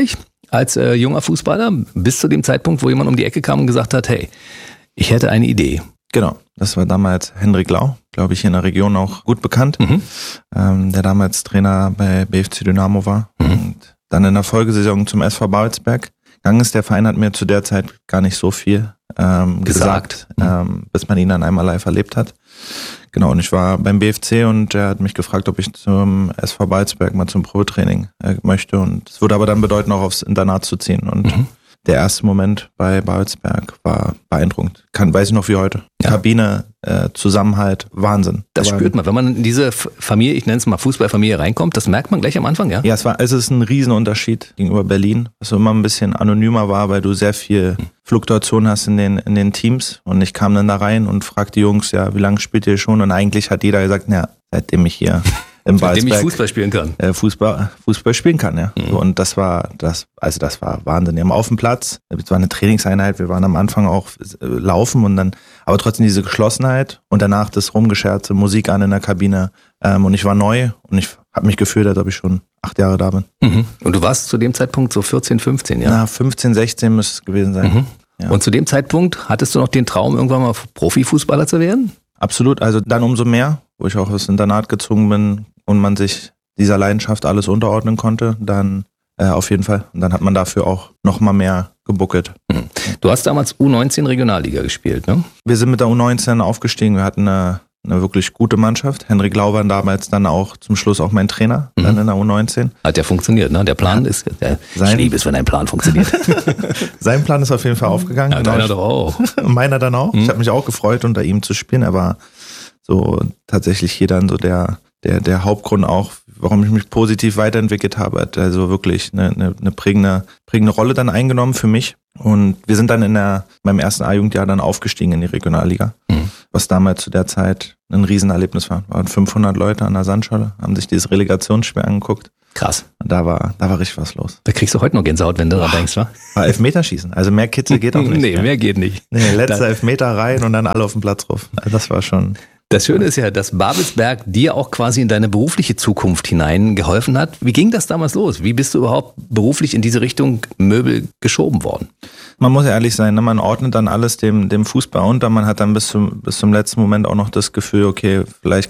als äh, junger Fußballer, bis zu dem Zeitpunkt, wo jemand um die Ecke kam und gesagt hat, hey, ich hätte eine Idee. Genau, das war damals Hendrik Lau, glaube ich, hier in der Region auch gut bekannt, mhm. ähm, der damals Trainer bei B F C Dynamo war. Mhm. Und dann in der Folgesaison zum S V Babelsberg gegangen ist. Der Verein hat mir zu der Zeit gar nicht so viel ähm, gesagt, gesagt ähm, bis man ihn dann einmal live erlebt hat. Genau, und ich war beim B F C und er hat mich gefragt, ob ich zum S V Babelsberg mal zum Probetraining äh, möchte. Und es würde aber dann bedeuten, auch aufs Internat zu ziehen. Und mhm. der erste Moment bei Babelsberg war beeindruckend. Kann, weiß ich noch wie heute. Ja. Kabine, äh, Zusammenhalt, Wahnsinn. Das aber spürt man, wenn man in diese Familie, ich nenne es mal Fußballfamilie, reinkommt, das merkt man gleich am Anfang, ja? Ja, es war, es ist ein Riesenunterschied gegenüber Berlin, was so immer ein bisschen anonymer war, weil du sehr viel Fluktuation hast in den, in den Teams. Und ich kam dann da rein und fragte die Jungs, ja, wie lange spielt ihr schon? Und eigentlich hat jeder gesagt, na, seitdem ich hier im Seitdem ich Fußball spielen kann. Äh, Fußball, Fußball spielen kann, ja. Mhm. So, und das war, das, also das war Wahnsinn. Wir haben auf dem Platz, es war eine Trainingseinheit, wir waren am Anfang auch äh, laufen und dann, aber trotzdem diese Geschlossenheit und danach das Rumgescherze, Musik an in der Kabine. Ähm, und ich war neu und ich habe mich gefühlt, als ob ich schon acht Jahre da bin. Mhm. Und du warst zu dem Zeitpunkt so vierzehn, fünfzehn, ja? Na, fünfzehn, sechzehn müsste es gewesen sein. Mhm. Ja. Und zu dem Zeitpunkt hattest du noch den Traum, irgendwann mal Profifußballer zu werden? Absolut, also dann umso mehr, wo ich auch aufs Internat gezogen bin und man sich dieser Leidenschaft alles unterordnen konnte, dann äh, auf jeden Fall. Und dann hat man dafür auch noch mal mehr gebuckelt. Mhm. Du hast damals U neunzehn Regionalliga gespielt, ne? Wir sind mit der U neunzehn aufgestiegen, wir hatten eine, eine wirklich gute Mannschaft. Hendrik Lau war damals dann auch zum Schluss auch mein Trainer, mhm. dann in der U neunzehn. Hat ja funktioniert, ne? Der Plan ja. ist, der Sein, ich liebe es, wenn ein Plan funktioniert. Sein Plan ist auf jeden Fall aufgegangen. Ja, deiner doch auch. Meiner dann auch. Mhm. Ich habe mich auch gefreut, unter ihm zu spielen. Er war so tatsächlich hier dann so der, der, der Hauptgrund auch, warum ich mich positiv weiterentwickelt habe. Hat also wirklich eine, eine, eine prägende, prägende Rolle dann eingenommen für mich. Und wir sind dann in der, beim ersten A-Jugendjahr dann aufgestiegen in die Regionalliga, mhm. was damals zu der Zeit ein Riesenerlebnis war. Es waren fünfhundert Leute an der Sandscholle, haben sich dieses Relegationsspiel angeguckt. Krass. Und da war, da war richtig was los. Da kriegst du heute noch Gänsehaut, wenn du daran denkst, wa? War Elfmeterschießen. Also mehr Kitzel geht auch nicht. Nee, mehr, mehr geht nicht. Nee, letzter Elfmeter rein und dann alle auf den Platz drauf. Also das war schon... Das Schöne ist ja, dass Babelsberg dir auch quasi in deine berufliche Zukunft hinein geholfen hat. Wie ging das damals los? Wie bist du überhaupt beruflich in diese Richtung Möbel geschoben worden? Man muss ja ehrlich sein, ne? Man ordnet dann alles dem, dem Fußball unter. Man hat dann bis zum, bis zum letzten Moment auch noch das Gefühl, okay, vielleicht